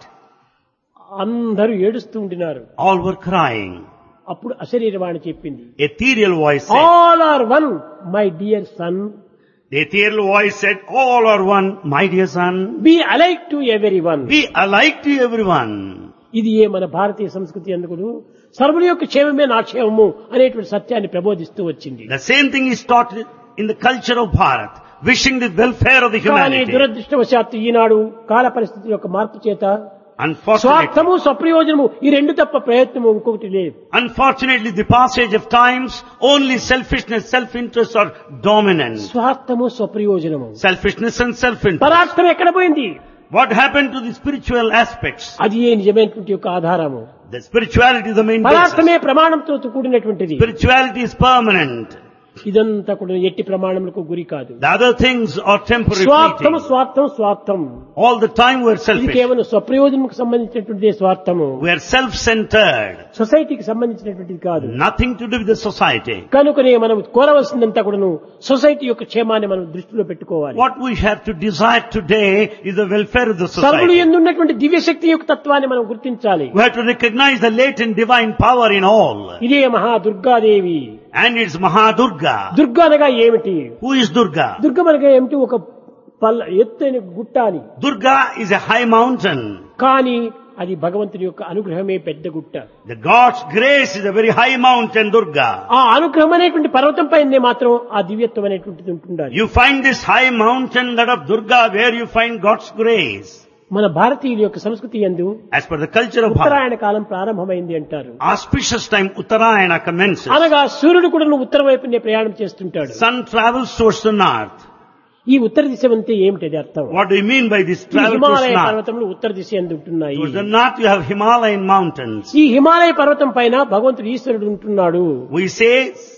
A: అందరూ ఏడుస్తూ ఉండినారు.
B: all were crying.
A: అప్పుడు అశరీరవాణి చెప్పింది,
B: Ethereal voice said,
A: all are one my dear son,
B: the ethereal voice said, all are one, my dear son.
A: Be alike to every one.
B: Be alike to everyone.
A: ఇది ఏ మన భారతీయ సంస్కృతి అందుకు సర్వుల యొక్క క్షేమమే నా క్షేమము అనేటువంటి సత్యాన్ని ప్రబోధిస్తూ వచ్చింది.
B: The same thing is taught in the culture of Bharat, wishing the welfare of the
A: కానీ
B: humanity.
A: దురదృష్టవశాత్తు ఈనాడు కాల పరిస్థితి యొక్క మార్పు చేత
B: Unfortunately,
A: స్వార్థము స్వప్రయోజనము ఈ రెండు తప్ప ప్రయత్నము ఇంకొకటి లేదు.
B: unfortunately, the passage of times, only selfishness, self-interest are dominant.
A: స్వార్థము స్వప్రయోజనము.
B: Selfishness and self-interest.
A: పరార్థం ఎక్కడ పోయింది?
B: What happened to the spiritual aspects?
A: అది ఏ నిజమైనటువంటి యొక్క ఆధారము.
B: The spirituality is the main basis.
A: పదార్థమే ప్రమాణంతో కూడినటువంటిది.
B: Spirituality is permanent.
A: ఇదంతా కూడా ఎట్టి ప్రమాణములకు గురి కాదు.
B: The other things are temporary.
A: స్వార్థం
B: fleeting.
A: స్వార్థం స్వార్థం.
B: All the time we are
A: ఇది
B: selfish.
A: కేవలం స్వప్రయోజనకు సంబంధించినటువంటి స్వార్థము.
B: We are self-centered.
A: సొసైటీకి సంబంధించినటువంటిది కాదు.
B: Nothing to do with the society.
A: కనుకనే మనం కోరవలసిందంతా కూడాను సొసైటీ యొక్క క్షేమాన్ని మనం దృష్టిలో పెట్టుకోవాలి.
B: What we have to desire today is the welfare of the
A: సర్వులు
B: society.
A: ఎందున్నటువంటి దివ్యశక్తి యొక్క తత్వాన్ని మనం గుర్తించాలి.
B: We have to recognize the latent divine power in all.
A: ఇదే మహా Durgadevi.
B: And it's Mahadurga.
A: Durga అనగా ఏమిటి?
B: Who is Durga?
A: దుర్గం అనగా ఏమిటి? ఒక పల్ల ఎత్తైన గుట్ట అని.
B: Durga is a high mountain.
A: కానీ అది భగవంతుని యొక్క అనుగ్రహమే పెద్ద గుట్ట.
B: The God's grace is a very high mountain, Durga.
A: ఆ అనుగ్రహం అనేటువంటి పర్వతం పైనే మాత్రం ఆ దివ్యత్వం అనేటువంటిది ఉంటుండాలి.
B: You find this high mountain, that of Durga, where you find God's grace.
A: మన భారతీయుల యొక్క సంస్కృతి యందు
B: As per the culture of Bharat,
A: ఉత్తరాయణ కాలం ప్రారంభమైంది అంటారు.
B: auspicious time Uttarayana commences.
A: అనగా సూర్యుడు కూడా ఉత్తర వైపునే ప్రయాణం చేస్తుంటాడు.
B: Sun travels towards the north.
A: ఈ ఉత్తర దిశ అంతే ఏమిటది అర్థం?
B: What do you mean by this
A: ఈ
B: travel towards
A: హిమాలయ
B: north?
A: పర్వతములు ఉత్తర దిశ యందు ఉంటున్నాయి.
B: Towards the north you have Himalayan mountains.
A: ఈ హిమాలయ పర్వతం పైన భగవంతుడు ఈశ్వరుడు ఉంటున్నాడు.
B: We say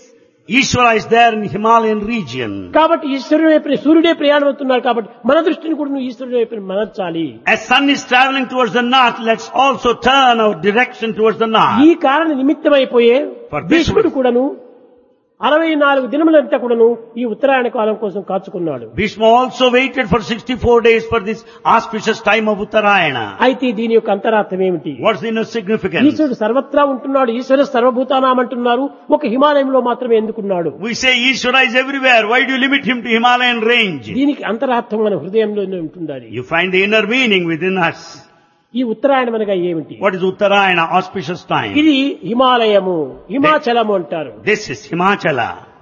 B: Ishvara is there in Himalayan region.
A: కాబట్టి ఈశ్వరుడు వైపు సూర్యుడే ప్రయాణం అవుతున్నారు కాబట్టి మన దృష్టిని కూడా నువ్వు ఈశ్వరుడు వైపు మరల్చాలి.
B: As sun is traveling towards the north, let's also turn our direction towards the north.
A: ఈ కారణ నిమిత్తమైపోయే
B: For this
A: భీష్ముడు కూడాను అరవై నాలుగు దినములంతా కూడాను ఈ ఉత్తరాయణ కాలం కోసం కాచుకున్నాడు.
B: Bhishma also waited for sixty-four days for this auspicious time of Uttarayana.
A: అయితే దీని యొక్క అంతరార్థం ఏమిటి?
B: What's the inner significance?
A: ఈశ్వరుడు సర్వత్రా ఉంటున్నాడు, ఈశ్వర సర్వభూతానామంటున్నారు, ఒక హిమాలయంలో మాత్రమే ఎందుకున్నాడు?
B: We say Ishvara is everywhere. Why do you limit him to Himalayan range?
A: దీనికి అంతరార్థం మన హృదయంలోనే ఉంటుండాలి.
B: You find the inner meaning within us.
A: ఈ ఉత్తరాయణం అనగా ఏమిటి?
B: What is Uttarayana, auspicious time?
A: ఇది హిమాలయము, హిమాచలము అంటారు.
B: This is Himachala.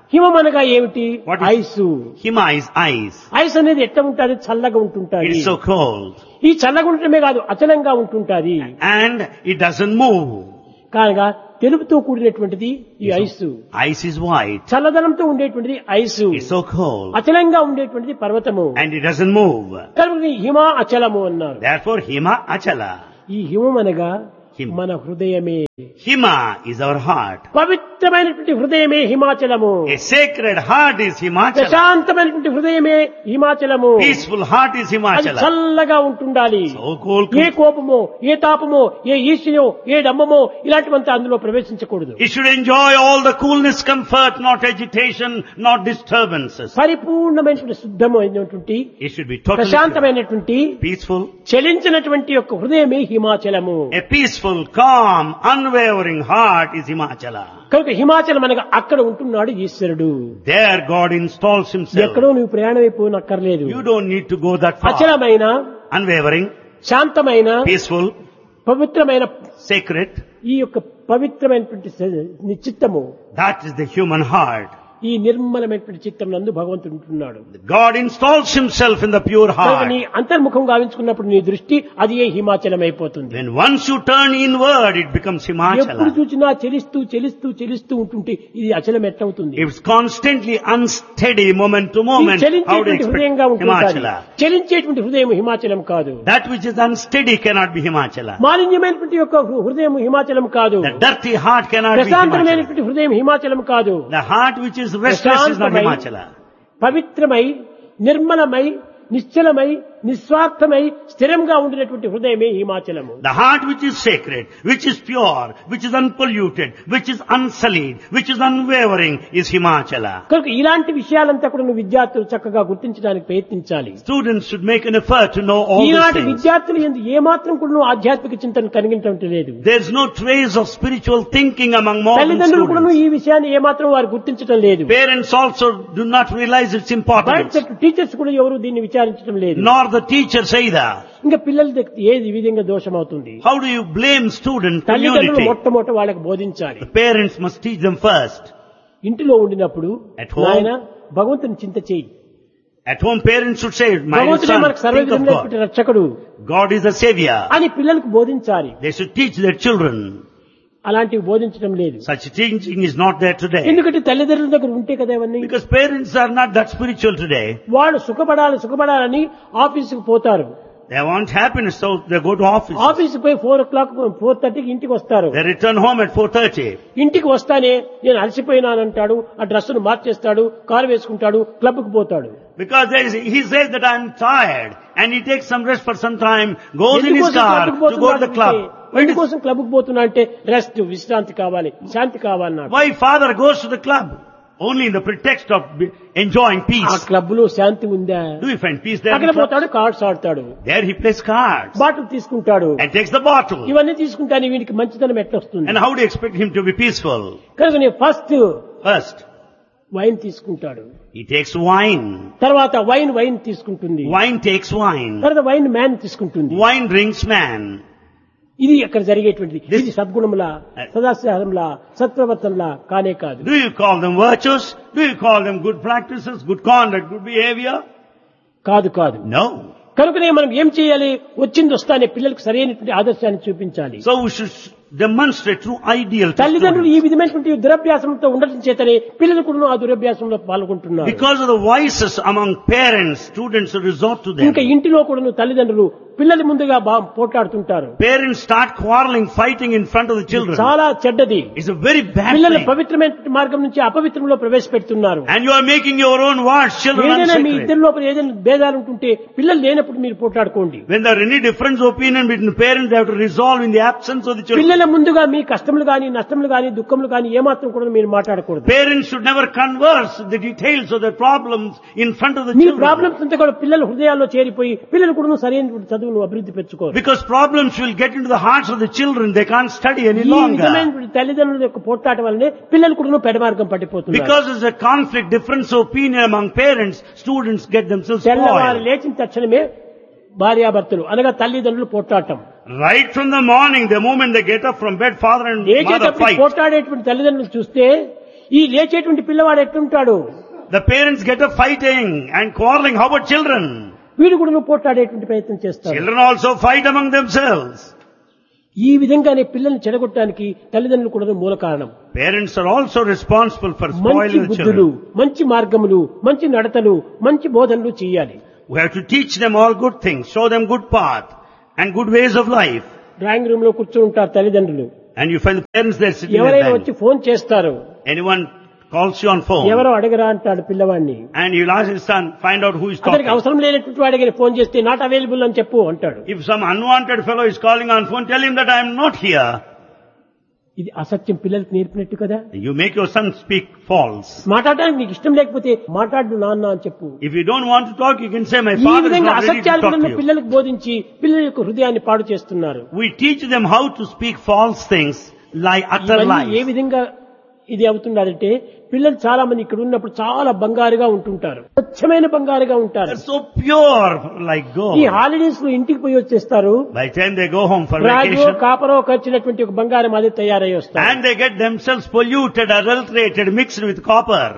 A: హిమం అనగా ఏమిటి?
B: What is-
A: ice.
B: Hima is ice.
A: Ice అనేది ఎట్లా ఉంటుంది? చల్లగా ఉంటుంటాది.
B: It is so cold.
A: ఈ చల్లగా ఉండటమే కాదు, అచలంగా ఉంటుంటాది.
B: And it doesn't move.
A: కాగా తెలుపుతో కూడినటువంటిది ఈ ఐసు.
B: Ice is white.
A: చల్లదనంతో ఉండేటువంటిది ఐసు.
B: It's so cold.
A: అచలంగా ఉండేటువంటిది పర్వతము.
B: And it doesn't move.
A: కనుక హిమ అచలము అన్నారు.
B: Therefore, Hima Achala.
A: ఈ హిమం అనగా
B: హిమ.
A: మన హృదయమే.
B: Hima is our heart.
A: పవిత్రమైనటువంటి హృదయమే హిమాచలము.
B: A sacred heart is Himachala.
A: ప్రశాంతమైనటువంటి హృదయమే హిమాచలము.
B: Peaceful heart is
A: అది
B: Himachala.
A: చల్లగా ఉంటుండాలి.
B: So cold.
A: ఏ కోపమో, ఏ తాపమో, ఏ ఈర్ష్యో, ఏ డమ్మమో ఇలాంటివంతా అందులో ప్రవేశించకూడదు.
B: It should enjoy all the coolness, comfort, not agitation, not disturbances.
A: పరిపూర్ణమైనటువంటి శుద్ధమైనటువంటి
B: It should be totally pure,
A: ప్రశాంతమైనటువంటి
B: peaceful.
A: చలించినటువంటి యొక్క హృదయమే హిమాచలము.
B: A peaceful, calm, unwavering heart is Himachala.
A: కనుక హిమాచలం అనగా అక్కడ ఉంటున్నాడు ఈశ్వరుడు.
B: There God installs Himself.
A: ఎక్కడో నువ్వు ప్రయాణం అయిపోనక్కర్లేదు.
B: You don't need to go that far.
A: అచలమైన,
B: Unwavering,
A: శాంతమైన,
B: peaceful,
A: పవిత్రమైన
B: sacred.
A: ఈ యొక్క పవిత్రమైనటువంటి చిత్తము,
B: That is the human heart.
A: ఈ నిర్మలమైనటువంటి చిత్తం నందు భగవంతుడు ఉంటున్నాడు.
B: God installs Himself in the pure
A: కనుక నీ
B: heart.
A: అంతర్ముఖం గావించుకున్నప్పుడు నీ దృష్టి అది ఏ హిమాచలం అయిపోతుంది.
B: When once you turn inward, it becomes
A: ఎప్పుడు
B: Himachala.
A: చూసినా చెలిస్తూ చెలిస్తూ చెలిస్తూ ఉంటుంటే ఇది అచలం ఎట్లవుతుంది?
B: If it's constantly unsteady moment to
A: ఇది
B: moment, how do you
A: చలించేటువంటి హృదయంగా
B: expect
A: ఉంటుంటాది.
B: Himachala?
A: చలించేటువంటి హృదయం హిమాచలం కాదు.
B: That which is unsteady cannot be Himachala.
A: మాలిన్యమైనటువంటి యొక్క హృదయం హిమాచలం కాదు.
B: The dirty heart cannot be Himachala.
A: ప్రశాంతమైనటువంటి హృదయం హిమాచలం కాదు.
B: The heart which is restless is not Himachala.
A: పవిత్రమై, నిర్మలమై, నిశ్చలమై, నిస్వార్థమై, స్థిరంగా ఉండినటువంటి హృదయమే హిమాచలము.
B: The heart which is sacred, which is pure, which is unpolluted, which is unsullied, which is unwavering is Himachala.
A: కనుక ఇలాంటి విషయాలంతా కూడా నువ్వు విద్యార్థులు చక్కగా గుర్తించడానికి ప్రయత్నించాలి.
B: Students should make an effort to know all these
A: ఈనాటి
B: things.
A: విద్యార్థులు ఎందు ఏమాత్రం కూడా నువ్వు ఆధ్యాత్మిక చింతన కలిగించడం లేదు.
B: There is no trace of spiritual thinking among modern
A: తల్లిదండ్రులు కూడా
B: students.
A: ఈ విషయాన్ని ఏమాత్రం వారు గుర్తించడం లేదు.
B: Parents also do not realize its importance,
A: బయట టీచర్స్ కూడా ఎవరు దీన్ని విచారించడం లేదు.
B: nor the teachers either.
A: ఇంకా పిల్లల దగ్గర ఏది విధంగా దోషం అవుతుంది?
B: How do you blame student
A: తల్లిదండ్రులు
B: community?
A: మొట్టమొదట వాళ్ళకి బోధించాలి.
B: The parents must teach them first.
A: ఇంటిలో ఉండినప్పుడు
B: At home.
A: నాయన భగవంతుని చింత చేయి.
B: At home, parents should say, my
A: భగవంతుడే
B: son,
A: మనకు
B: think of
A: సర్వవిధమైనటువంటి
B: God.
A: రక్షకుడు
B: God is a savior.
A: అని పిల్లలకు బోధించాలి.
B: They should teach their children.
A: అలాంటివి బోధించడం లేదు.
B: Such teaching is not there today.
A: ఎందుకంటే తల్లిదండ్రుల దగ్గర ఉంటే కదా అవన్నీ.
B: Because parents are not that spiritual today.
A: వాళ్ళు సుఖపడాలి సుఖపడాలని ఆఫీసుకు పోతారు.
B: They want happiness, so they go to office.
A: ఆఫీసుకు పోయి ఫోర్ ఓ క్లాక్ ఫోర్ థర్టీకి ఇంటికి వస్తారు.
B: They return home at four thirty.
A: ఇంటికి వస్తానే నేను అలసిపోయినానంటాడు, ఆ డ్రెస్సును మార్చేస్తాడు, కారు వేసుకుంటాడు, క్లబ్కు పోతాడు.
B: Because there is, he says that I am tired and he takes some rest for some time, goes in his car to go to the club.
A: ఎందుకోసం క్లబ్కు పోతున్నా అంటే rest, విశ్రాంతి కావాలి, శాంతి కావాలన్నాడు.
B: Why father goes to the club? Only in the pretext of be- enjoying
A: ఆ
B: peace.
A: Club లో శాంతి ఉందా?
B: Do you find peace there?
A: అక్కడ
B: in club?
A: పోతాడు, కార్డ్స్ ఆడతాడు,
B: There he plays cards
A: bottle తీసుకుంటాడు.
B: and takes the bottle.
A: ఇవన్నీ తీసుకుంటాను వీనికి మంచిదనం ఎట్లా వస్తుంది?
B: And how do you expect him to be peaceful?
A: కనుక నేను ఫస్ట్
B: First,
A: వైన్ తీసుకుంటాడు,
B: he takes wine.
A: తర్వాత వైన్ వైన్ తీసుకుంటుంది,
B: Wine takes wine.
A: తర్వాత వైన్ మ్యాన్ తీసుకుంటుంది.
B: Wine drinks man.
A: ఇది అక్కడ జరిగేటువంటిది.
B: This-
A: ఇది సద్గుణములా, సదాచారంలా, సత్ప్రవర్తనలా కానే కాదు.
B: Do you call them virtues? Do you call them good practices, good conduct, good behavior?
A: కాదు కాదు.
B: No.
A: కనుకనే మనం ఏం చేయాలి? వచ్చింది వస్తానే పిల్లలకు సరైనటువంటి ఆదర్శాన్ని చూపించాలి.
B: So we should demonstrate true ideal to
A: తల్లిదండ్రులు ఈ
B: students.
A: విధమైనటువంటి దురభ్యాసంతో ఉండటం చేతనే పిల్లలు కూడా ఆ దురభ్యాసంలో పాల్గొంటున్నారు.
B: Because of the vices among parents, students resort to them.
A: ఇంకా ఇంటిలో కూడా తల్లిదండ్రులు పిల్లల ముందుగా బా పోట్లాడుతుంటారు.
B: Parents start quarreling, fighting in front of the children.
A: చాలా చెడ్డది.
B: It's a very bad
A: పిల్లలు
B: thing.
A: పవిత్రమైన మార్గం నుంచి అపవిత్రంలో ప్రవేశపెడుతున్నారు.
B: And you are making your own words, children
A: ఏదైనా మీ
B: unsacred.
A: ఇద్దరి లోపల ఏదైనా భేదాలు ఉంటుంటే పిల్లలు లేనప్పుడు మీరు పోట్లాడుకోండి.
B: When there are any difference of opinion between parents, they have to resolve in the absence of the children.
A: పిల్లల ముందుగా మీ కష్టములు గాని, నష్టములు గాని, దుఃఖములు గాని ఏమాత్రం కూడా మీరు మాట్లాడకూడదు.
B: Parents should never converse the details of their problems in front of the
A: me
B: children.
A: Problems అంతా కూడా పిల్లల హృదయాల్లో చేరిపోయి పిల్లలు కూడా సరైన చదువును అభివృద్ధి పెంచుకోరు.
B: Because problems will get into the hearts of the children, they can't study any
A: ఈ
B: longer.
A: విధమైన తల్లిదండ్రుల యొక్క పోట్లాట వల్లనే పిల్లలు కూడా పెడమార్గం పట్టిపోతున్నారు.
B: Because there's a conflict, difference of opinion among parents, students get themselves
A: తెల్లవారు
B: spoiled.
A: లేచిన తక్షణమే భార్యాభర్తలు అనగా తల్లిదండ్రులు పోట్లాటం.
B: Right from the morning, the moment they get up from bed, father and mother
A: లేచేటప్పుడు
B: fight.
A: పోట్లాడేటువంటి తల్లిదండ్రులు చూస్తే ఈ లేచేటువంటి పిల్లవాడు ఎట్లుంటాడు?
B: The parents get up fighting and quarreling. How about children?
A: వీడు కూడా పోట్లాడేటువంటి ప్రయత్నం చేస్తారు.
B: Children also fight among themselves.
A: ఈ విధంగానే పిల్లల్ని చెడగొట్టడానికి తల్లిదండ్రులు కూడా మూల కారణం.
B: Parents are also responsible for
A: మంచి
B: spoiling the
A: బుద్ధులు,
B: children.
A: మంచి మార్గములు, మంచి నడతలు, మంచి బోధనలు చేయాలి.
B: We have to teach them all good things, show them good path and good ways of life.
A: Drawing room లో కూర్చొని ఉంటారు తల్లిదండ్రులు.
B: And you find the parents there sitting
A: ఎవరైనా
B: at
A: వచ్చి
B: them.
A: ఫోన్ చేస్తారు.
B: Anyone calls you on phone.
A: ఎవరో అడగరా అంటాడు పిల్లవాడిని.
B: And you'll ask his son, find out who is
A: అతనికి
B: talking.
A: అవసరం లేనటువంటి వాడికి ఫోన్ చేస్తే నాట్ అవైలబుల్ అని చెప్పు అంటాడు.
B: If some unwanted fellow is calling on phone, tell him that I am not here.
A: ఇది అసత్యం పిల్లలకు నేర్పినట్టు కదా.
B: You make your son speak false.
A: మాట్లాడడానికి నీకు ఇష్టం లేకపోతే మాట్లాడు నాన్న అని చెప్పు.
B: If you don't want to talk, you can say my
A: ఈ
B: father is
A: విధంగా
B: not ready to
A: అసత్యాలు
B: talk to you.
A: పిల్లలకు బోధించి పిల్లల యొక్క హృదయాన్ని పాడు చేస్తున్నారు.
B: We teach them how to speak false things, lie, utter
A: ఇవన్నీ ఏ
B: lies.
A: విధంగా ఇది అవుతుందంటే పిల్లలు చాలా మంది ఇక్కడ ఉన్నప్పుడు చాలా బంగారుగా ఉంటుంటారు, స్వచ్ఛమైన బంగారుగా ఉంటారు.
B: They're so pure like
A: ఈ
B: gold.
A: హాలిడేస్ లో ఇంటికి పోయి వచ్చేస్తారు,
B: By the time they go home for
A: రాజో
B: vacation,
A: కాపరో ఖర్చినటువంటి ఒక బంగారం అది తయారై వస్తారు.
B: and they get themselves polluted, adulterated, mixed with copper.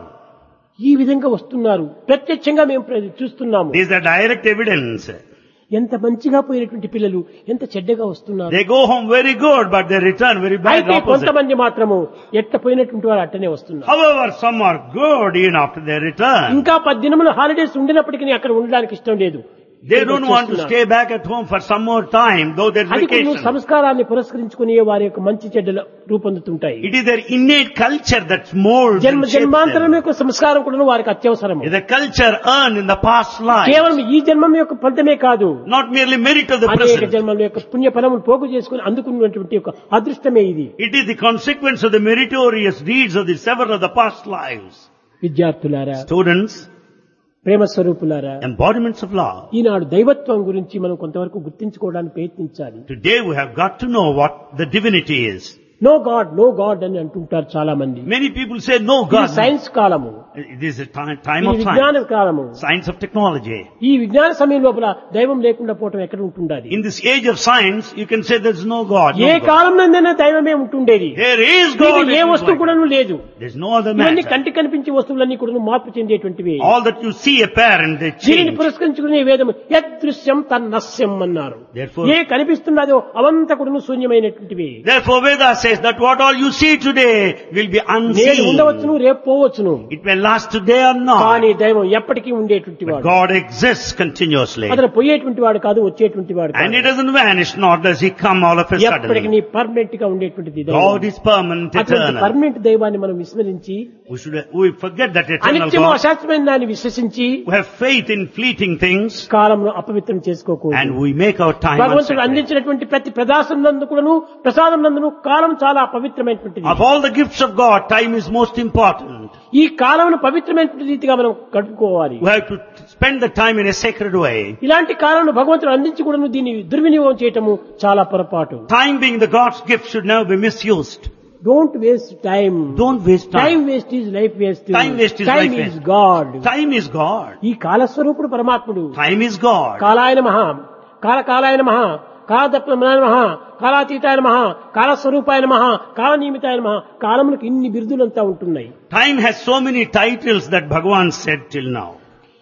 A: ఈ విధంగా వస్తున్నారు, ప్రత్యక్షంగా మేము ప్ర- చూస్తున్నాము.
B: These are direct evidence.
A: ఎంత మంచిగా పోయినటువంటి పిల్లలు ఎంత చెడ్డగా వస్తున్నారు.
B: They go home very good, but they return very bad,
A: అయితే
B: opposite.
A: కొంతమంది మాత్రము ఎట్ట పోయినటువంటి వారు అట్టనే వస్తున్నారు.
B: However, some are good even after they return.
A: ఇంకా పది దినములు హాలిడేస్ ఉండినప్పటికీ అక్కడ ఉండడానికి ఇష్టం లేదు.
B: They don't want to stay back at home for some more time, though there's
A: అది కొన్ని
B: vacation.
A: సంస్కారాన్ని పురస్కరించుకునే వారి యొక్క మంచి చెడ్డలు రూపొందుతుంటాయి.
B: It is their innate culture that molds
A: జన్మ
B: and shapes
A: జన్మాంతరం
B: them.
A: యొక్క సంస్కారం కూడా వారికి అత్యవసరము.
B: It is the culture earned in the past life,
A: కేవలం ఈ జన్మం యొక్క ఫలితమే కాదు,
B: not merely merit of the
A: అనేక
B: present.
A: జన్మల యొక్క పుణ్య ఫలములు పోగు చేసుకుని అందుకున్నటువంటి ఒక అదృష్టమే ఇది.
B: It is the consequence of the meritorious deeds of the several of the past lives.
A: విద్యార్థులారా,
B: Students,
A: ప్రేమ స్వరూపులారా,
B: embodiments of love.
A: ఈనాడు దైవత్వం గురించి మనం కొంతవరకు గుర్తించుకోవడానికి ప్రయత్నించాలి.
B: Today we have got to know what the divinity is.
A: No God no God అని అంటుంటారు చాలా మంది.
B: Many people say no
A: ఇది
B: God.
A: సైన్స్ కాలము,
B: It is a time, time
A: ఇది
B: of
A: విజ్ఞాన
B: science,
A: కాలము.
B: science of technology.
A: ఈ విజ్ఞాన సమయం లోపల దైవం లేకుండా పోవటం ఎక్కడ ఉంటుండేది?
B: In this age of science, you can say there's no God.
A: A
B: No God.
A: కాలంలోనైనా దైవమే ఉంటుండేది.
B: There is
A: ఇది
B: God.
A: ఏ
B: it is
A: వస్తువు
B: like
A: కూడా
B: that.
A: లేదు.
B: There's no other
A: ఇవన్నీ
B: matter.
A: కంటి కనిపించే వస్తువులన్నీ కూడా మార్పు చెందేటువంటివి.
B: All that you see apparent, they
A: దీనిని
B: change.
A: పురస్కరించుకునే వేదము యదృశ్యం తన్నస్యం అన్నారు.
B: Therefore-
A: ఏ కనిపిస్తున్నదో అవంతా కూడా శూన్యమైనటువంటివి.
B: Therefore Veda says that what all you see today will be
A: నేను
B: unseen.
A: ఉండవచ్చును, రేపు పోవచ్చును,
B: It may last today or not.
A: కానీ దైవం ఎప్పటికీ ఉండేటువంటి
B: But
A: వాడు.
B: God exists continuously.
A: అతను పోయేటువంటి వాడు కాదు, వచ్చేటువంటి వాడు
B: And he
A: కాదు.
B: doesn't vanish, nor does he come all of a
A: ఎప్పటికీ
B: sudden.
A: నీ పర్మనెంట్ గా ఉండేటువంటిది
B: God
A: దైవం.
B: is permanent,
A: అటువంటి
B: eternal.
A: పర్మనెంట్ దైవాన్ని మనం విస్మరించి
B: We should, we forget that eternal
A: అనిత్యము
B: God.
A: అశాశ్వతమైన దాన్ని విశ్వసించి
B: We have faith in fleeting things,
A: కాలంలో అపవిత్రం చేసుకోకూడదు.
B: and we make our time
A: భగవంతుడు
B: unsacred.
A: అందించినటువంటి ప్రతి ప్రదాసం నందుకును ప్రసాదం నందును కాలం చాలా పవిత్రమైనటువంటిది.
B: Of all the gifts of God, time is most important.
A: ఈ కాలంను పవిత్రమైనటువంటి రీతిగా మనం గడుపుకోవాలి.
B: We have to spend the time in a sacred way.
A: ఇలాంటి కాలంలో భగవంతుడు అందించి కూడా దీన్ని దుర్వినియోగం చేయటము చాలా పొరపాటు.
B: Time being the God's gift should never be misused.
A: Don't waste time.
B: Don't waste
A: time
B: time.
A: Waste is life waste.
B: Time waste is
A: time
B: life
A: is
B: waste.
A: God.
B: Time is God.
A: ఈ కాలస్వరూపుడు పరమాత్ముడు.
B: Time is God.
A: కాలాయ నమః, కాలకాలాయ నమః, కాలదత్వమనాయ నమః, కాలాతీతాయ నమః, కాలస్వరూపాయ నమః, కాలనియమితాయ నమః. కాలములకు ఇన్ని బిరుదులంతా ఉంటున్నాయి.
B: Time has so many titles that Bhagavan said till now.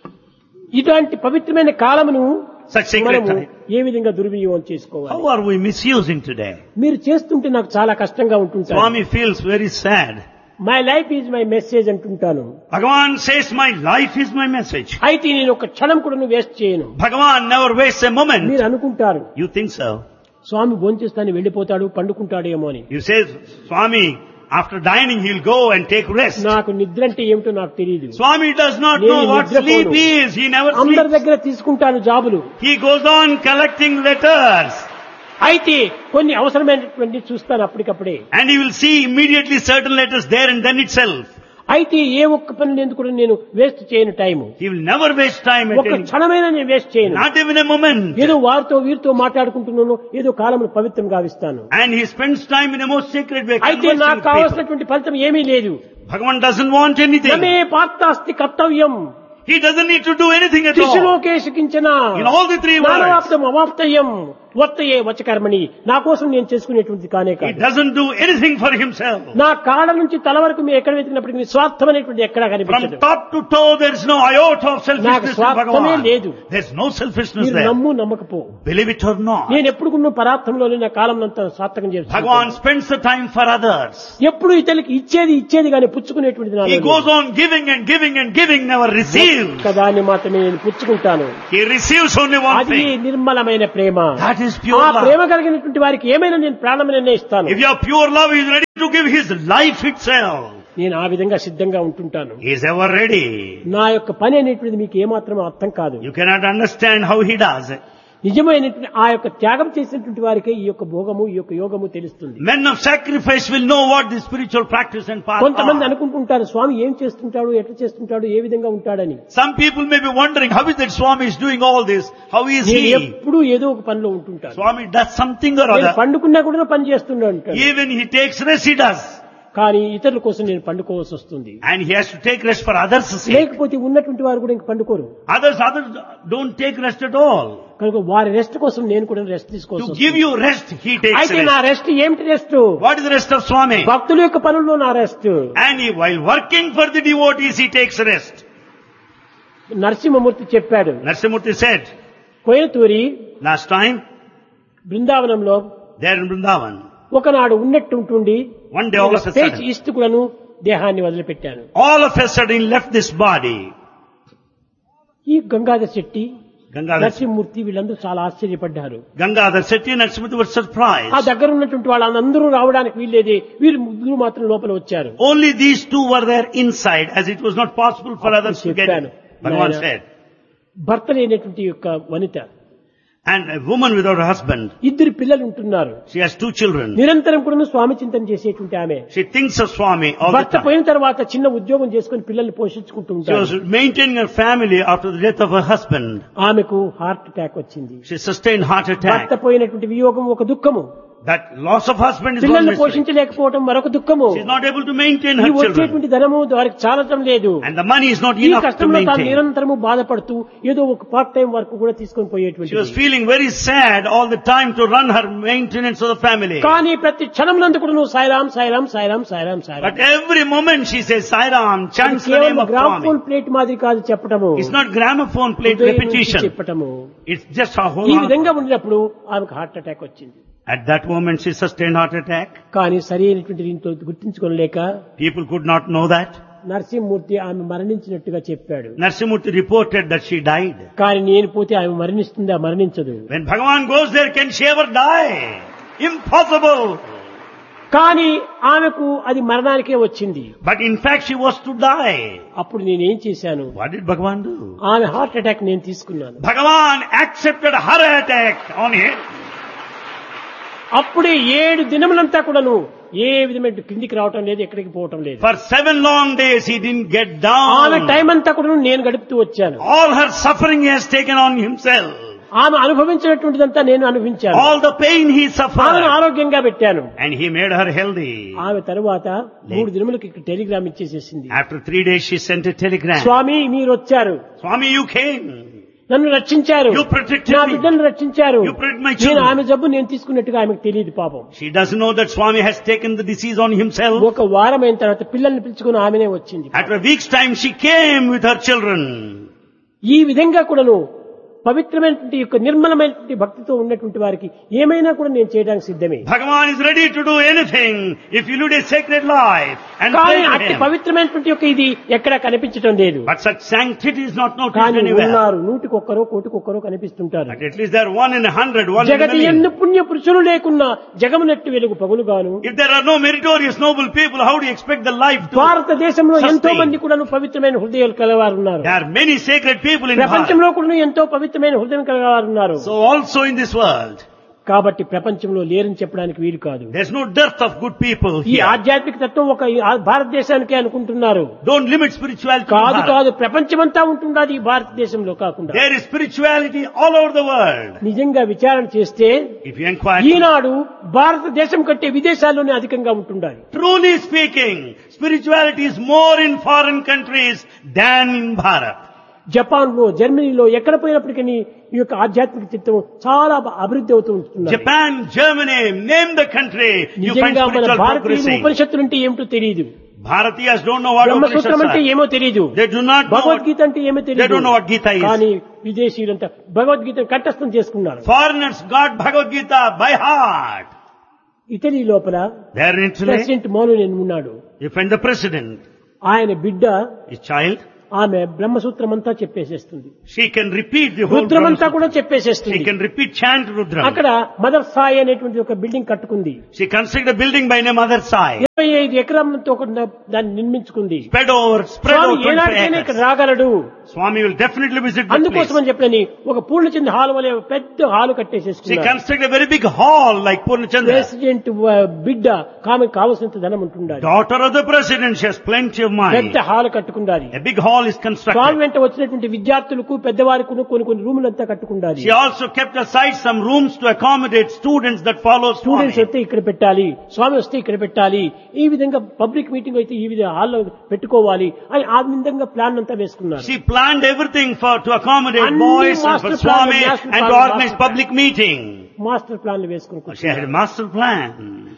A: ఇటువంటి పవిత్రమైన కాలమును
B: Such sacred
A: మనము
B: time.
A: ఏ విధంగా దుర్వినియోగం చేసుకోవాలి?
B: How are we misusing today?
A: మీరు చేస్తుంటే నాకు చాలా కష్టంగా ఉంటుంటారు.
B: Swami feels very sad.
A: My life is my message అంటుంటాను.
B: Bhagavan says my life is my message.
A: అయితే నేను ఒక క్షణం కూడా వేస్ట్ చేయను.
B: Bhagavan never wastes a moment.
A: మీరు అనుకుంటారు
B: You think so?
A: స్వామి భోంచేస్తాను వెళ్ళిపోతాడు పండుకుంటాడేమో అని.
B: You say, Swami, after dining he'll go and take rest.
A: నాకు నిద్ర అంటే ఏమిటో నాకు తెలియదు.
B: Swami does not
A: నేను
B: know what
A: నిద్రపోను.
B: sleep is. He never
A: అందరి
B: sleeps.
A: దగ్గర తీసుకుంటాను జాబులు.
B: He goes on collecting letters.
A: అయితే కొన్ని అవసరమైనటువంటి చూస్తాను అప్పటికప్పుడే.
B: And he will see immediately certain letters there and then itself.
A: అయితే ఏ ఒక్క పని ఎందుకు కూడా నేను వేస్ట్ చేయను time.
B: He will never waste time at
A: ఒక్క
B: any,
A: క్షణమైన నేను వేస్ట్ చేయను.
B: not even a moment.
A: ఏదో వారితో వీరితో మాట్లాడుకుంటున్నాను, ఏదో కాలమును పవిత్రం గావిస్తాను.
B: And he spends time in a most sacred way.
A: అయితే
B: conversing
A: నాకు
B: with people.
A: కావాల్సినటువంటి ఫలితం ఏమీ లేదు.
B: Bhagavan doesn't want anything.
A: నమే పార్థాస్తి కర్తవ్యం.
B: He doesn't need to do anything at all.
A: త్రిశిలోకేశ కించన
B: In all the three worlds.
A: నానాప్తం అవాప్తయం వర్తయే వచకర్మణి, నా కోసం నేను చేసుకునేటువంటిది కానే
B: He
A: కాదు.
B: doesn't do anything for himself.
A: నా కాళ్ళ నుంచి తల వరకు మీరు ఎక్కడ వెతికినప్పటికీ స్వార్థం అనేటువంటి ఎక్కడా
B: From
A: కనిపించదు.
B: top to toe, there is no iota of selfishness in
A: స్వార్థమే
B: Bhagavan.
A: లేదు.
B: There is no selfishness
A: మీరు
B: there.
A: నమ్ము నమ్మకపో,
B: Believe it or not.
A: నేను ఎప్పుడు కూడా పరార్థంలోనే నా కాలం అంతా సార్థకం
B: Bhagavan
A: చేస్తాను.
B: spends the time for others.
A: ఎప్పుడు ఇతనికి ఇచ్చేది ఇచ్చేది కానీ పుచ్చుకునేటువంటిది నాలో
B: He
A: లేదు.
B: goes on giving and giving and giving, never receives.
A: ఒక్కదాన్ని మాత్రమే నేను పుచ్చుకుంటాను.
B: He receives only one
A: అది
B: thing.
A: నిర్మలమైన ప్రేమ.
B: That is pure
A: ఆ ప్రేమ
B: love.
A: కలిగినటువంటి వారికి ఏమైనా నేను ప్రాణమైన ఇస్తాను.
B: If you have pure love, he is ready to give his life itself.
A: నేను ఆ విధంగా సిద్ధంగా ఉంటుంటాను.
B: He is ever ready.
A: నా యొక్క పని అనేటువంటిది మీకు ఏమాత్రం అర్థం కాదు.
B: You cannot understand how he does it.
A: నిజమైనటువంటి ఆ యొక్క త్యాగం చేసినటువంటి వారికే ఈ యొక్క భోగము ఈ యొక్క యోగము తెలుస్తుంది.
B: Men of sacrifice will know what the spiritual practice and path
A: కొంతమంది
B: are.
A: అనుకుంటుంటారు స్వామి ఏం చేస్తుంటాడు, ఎట్లా చేస్తుంటాడు, ఏ విధంగా ఉంటాడని.
B: Some people may be wondering, how is that Swami is doing all this? How is
A: నేను
B: he?
A: ఎప్పుడూ ఏదో ఒక పనిలో ఉంటుంటాను.
B: Swami does something or
A: నేను
B: other.
A: పండుకున్నా కూడా పని చేస్తుండే ఉంటాను.
B: Even he takes rest, he does.
A: కానీ ఇతరుల కోసం నేను పండుకోవాల్సి వస్తుంది.
B: And he has to take rest for others' sake.
A: లేకపోతే ఉన్నటువంటి వారు కూడా ఇంక పండుకోరు.
B: Others, others don't take rest at all.
A: కనుక వారి రెస్ట్ కోసం నేను కూడా రెస్ట్ తీసుకోవాల్సి
B: To
A: వస్తుంది.
B: give you rest, he takes
A: అయితే నా
B: rest.
A: రెస్ట్ ఏమిటి rest?
B: What is the rest of Swami?
A: భక్తుల యొక్క పనుల్లో నా rest.
B: And he, while working for the devotees, he takes rest.
A: Narasimhamurthy చెప్పాడు,
B: Narsimurti said,
A: కోయతూరి
B: last time,
A: బృందావనంలో
B: there in Vrindavan,
A: ఒకనాడు ఉన్నట్టు ఉంటుండి
B: one day all of a
A: పేచి
B: sudden,
A: ఇస్తుకులను దేహాన్ని వదిలిపెట్టాను.
B: all of a sudden he left this body.
A: ఈ Gangadhar Shetty,
B: Gangadhar,
A: Narasimhamurthy వీళ్ళందరూ చాలా ఆశ్చర్యపడ్డారు.
B: Gangadhar Shetty and Narsimurti were
A: ఆ
B: surprised.
A: దగ్గర ఉన్నటువంటి వాళ్ళందరూ రావడానికి వీల్లేదే, వీళ్ళు ముగ్గురు మాత్రం లోపల వచ్చారు.
B: Only these two were there inside, as it was not possible for others to get in. Bhagavan said,
A: భర్త లేనటువంటి యొక్క వనిత,
B: and a woman without a husband,
A: ఇద్దరు పిల్లలు ఉంటున్నారు.
B: she has two children.
A: నిరంతరం కూడా స్వామి చింతన చేసేటువంటి ఆమె.
B: She thinks of Swami all the
A: భర్త
B: time.
A: పోయిన తర్వాత చిన్న ఉద్యోగం చేసుకుని పిల్లల్ని పోషించుకుంటూ
B: She
A: ఉంటారు.
B: was maintaining her family after the death of her husband.
A: ఆమెకు హార్ట్ అటాక్ వచ్చింది.
B: She sustained heart
A: భర్త
B: attack.
A: పోయినటువంటి వియోగం ఒక దుఃఖము,
B: That loss of husband is one
A: పిల్లల్ని
B: mystery.
A: పోషించలేకపోవడం మరొక దుఃఖము.
B: She is not able to maintain
A: ఈ
B: her children.
A: వచ్చేటువంటి ధనము వారికి చాలటం లేదు.
B: And the money is not
A: ఈ
B: enough to
A: కష్టంలో తాను
B: maintain.
A: నిరంతరము బాధపడుతూ ఏదో ఒక పార్ట్ టైం వర్క్ కూడా తీసుకొని
B: She was
A: పోయేటువంటి.
B: feeling very sad all the time to run her maintenance of the family.
A: కానీ ప్రతి క్షణంలో కూడా నువ్వు Sairam Sairam Sairam Sairam Sairam.
B: But every moment she says, Sai Ram, chants the name
A: కేవలం
B: of
A: గ్రామ్ఫోన్
B: Swami.
A: ప్లేట్ మాదిరి కాదు చెప్పటము,
B: It's not gramophone plate
A: హృదయం నుంచి
B: repetition.
A: చెప్పటము.
B: It's just her whole
A: ఈ
B: heart.
A: విధంగా ఉండినప్పుడు ఆమెకు హార్ట్ అటాక్ వచ్చింది.
B: At that moment she sustained heart attack.
A: కానీ సరైనటువంటి దీంతో గుర్తించుకోలేక
B: People could not know that.
A: Narasimhamurthy ఆమె మరణించినట్టుగా చెప్పాడు.
B: Narsimurti reported that she died.
A: కానీ నేను పోతే ఆమె మరణిస్తుందా? మరణించదు.
B: When Bhagavan goes there, can she ever die? Impossible.
A: కానీ ఆమెకు అది మరణానికే వచ్చింది.
B: But in fact she was to die.
A: అప్పుడు నేనేం చేశాను?
B: What did Bhagavan do?
A: ఆమె హార్ట్ అటాక్ నేను తీసుకున్నాను.
B: Bhagavan accepted her attack on him.
A: అప్పుడే ఏడు దినములంతా కూడాను ఏ విధమైన కిందికి రావటం లేదు, ఎక్కడికి పోవటం లేదు.
B: For seven long days he didn't get
A: ఆమె
B: down.
A: టైం అంతా కూడా నేను గడుపుతూ వచ్చాను.
B: All her suffering he has taken on himself.
A: ఆమె అనుభవించినటువంటిదంతా నేను అనుభవించాను.
B: All the pain he
A: ఆమెను
B: suffered.
A: ఆరోగ్యంగా పెట్టాను.
B: And he made her healthy.
A: ఆమె తరువాత మూడు దినములకి ఇక్కడ Telegram ఇచ్చేసేసింది.
B: After three days she sent a telegram.
A: స్వామి మీరు వచ్చారు,
B: Swami, you came.
A: నన్ను రక్షించారు,
B: You protected
A: నా
B: me.
A: బిడ్డను రక్షించారు.
B: You protect my
A: నేను
B: children.
A: ఆమె జబ్బు నేను తీసుకున్నట్టుగా ఆమెకు తెలియదు పాపం.
B: She doesn't know that Swami has taken the disease on himself.
A: ఒక వారం అయిన తర్వాత పిల్లల్ని పిలుచుకుని ఆమెనే వచ్చింది.
B: After a week's time she came with her children.
A: ఈ విధంగా కూడాను పవిత్రమైనటువంటి యొక్క నిర్మలమైనటువంటి భక్తితో ఉన్నటువంటి వారికి ఏమైనా కూడా నేను చేయడానికి సిద్ధమే.
B: Bhagavan is ready to do anything if you lead a sacred life and
A: కానీ
B: pray to
A: అట్టి
B: him.
A: పవిత్రమైనటువంటి యొక్క ఇది ఎక్కడా కనిపించడం లేదు.
B: But such sanctity is not noticed
A: కానీ
B: anywhere.
A: ఉన్నారు, నూటికొక్కరో కోటికొక్కరో కనిపిస్తుంటారు.
B: But at least there are one in a hundred, one in a
A: Jagathi
B: million.
A: ఎందు పుణ్య పురుషులు లేకున్నా జగమునెట్టు వెలుగు పగులుగాను.
B: If there are no meritorious noble people, how do you expect the life to
A: భారతదేశంలో
B: sustain?
A: ఎంతో మంది కూడా పవిత్రమైన హృదయాలు కలవారు ఉన్నారు.
B: There are many sacred people in Bharat.
A: ప్రపంచంలో కూడా ఎంతో పవిత్రమైన హృదయం కలవారు ఉన్నారు.
B: So also in this world,
A: కాబట్టి ప్రపంచంలో లేరని చెప్పడానికి వీలు కాదు.
B: there's no dearth of good people
A: ఈ
B: here.
A: ఆధ్యాత్మిక తత్వం ఒక ఈ భారతదేశానికే అనుకుంటున్నారు.
B: Don't limit spirituality to
A: కాదు
B: Bharat.
A: కాదు, ప్రపంచమంతా ఉంటుండది ఈ భారతదేశంలో కాకుండా.
B: There is spirituality all over the world.
A: నిజంగా విచారణ చేస్తే
B: If you inquire,
A: ఈనాడు భారతదేశం కంటే విదేశాల్లోనే అధికంగా ఉంటుండాలి.
B: truly speaking, spirituality is more in foreign countries than in Bharat.
A: Japan లో, జర్మనీలో ఎక్కడ పోయినప్పటికీ ఈ యొక్క ఆధ్యాత్మిక చిత్తం చాలా అభివృద్ధి అవుతూ ఉంటుంది.
B: Japan, Germany, name the country, you find
A: నిజంగా మన
B: spiritual
A: భారతీయులు
B: progressing.
A: ఉపనిషత్తులు అంటే ఏమిటో తెలియదు.
B: Bharatiyas don't know what
A: బ్రహ్మసూత్రం
B: Upanishads
A: అంటే
B: are.
A: ఏమో తెలియదు.
B: They do not know.
A: Bhagavad Gita అంటే ఏమో
B: They don't
A: తెలియదు.
B: know what Gita is.
A: కానీ విదేశీయులంతా భగవద్గీతను కంఠస్థం చేసుకున్నారు.
B: Foreigners got Bhagavad Gita by heart.
A: Italy లోపల
B: They are in Italy.
A: President మౌలుని ఉన్నాడు.
B: You find the president,
A: ఆయన బిడ్డ
B: his child.
A: ఆమె బ్రహ్మసూత్రం అంతా చెప్పేసేస్తుంది.
B: She can repeat the whole
A: Rudram అంతా
B: Brahma
A: కూడా
B: Sutra.
A: చెప్పేసేస్తుంది.
B: She can repeat chant Rudra.
A: అక్కడ మదర్ సాయి అనేటువంటి ఒక బిల్డింగ్ కట్టుకుంది.
B: She constructed a building by name Mother Sai.
A: ఇరవై ఐదు ఎకరాలతో ఒక దాన్ని నిర్మించుకుంది.
B: Spread over, spread
A: స్వామి
B: over twenty
A: ఏనాటికైనా ఇక్కడ
B: acres.
A: రాగలడు.
B: Swami will definitely visit the place.
A: అందుకోసం అని చెప్పని ఒక పూర్ణచంద్ర హాల్ వలె పెద్ద hall
B: She
A: కట్టేసేసుకున్నారు.
B: constructed a very big hall like Purnachandra.
A: President బిడ్డ ఆమె కావలసినంత ధనం ఉంటుండాలి.
B: Daughter of the president, she has plenty of money.
A: పెద్ద hall కట్టుకుండాలి.
B: A big hall is
A: Swamy
B: constructed.
A: వెంట వచ్చినటువంటి విద్యార్థులకు పెద్దవారికి కొన్ని కొన్ని రూములంతా కట్టుకుండాలి.
B: She also kept aside some rooms to accommodate students that follow
A: students
B: Swami.
A: వస్తే ఇక్కడ పెట్టాలి, స్వామి వస్తే ఇక్కడ పెట్టాలి, ఈ విధంగా పబ్లిక్ మీటింగ్ అయితే ఈ విధంగా హాల్లో పెట్టుకోవాలి అని ఆ విధంగా ప్లాన్ అంతా వేసుకున్నారు.
B: She planned everything for to accommodate
A: Anni
B: boys and for
A: master plan,
B: Swami
A: master
B: and
A: plan,
B: to organize
A: master
B: public meeting.
A: Master ప్లాన్లు వేసుకుని
B: She had
A: కూర్చున్నారు.
B: a master plan.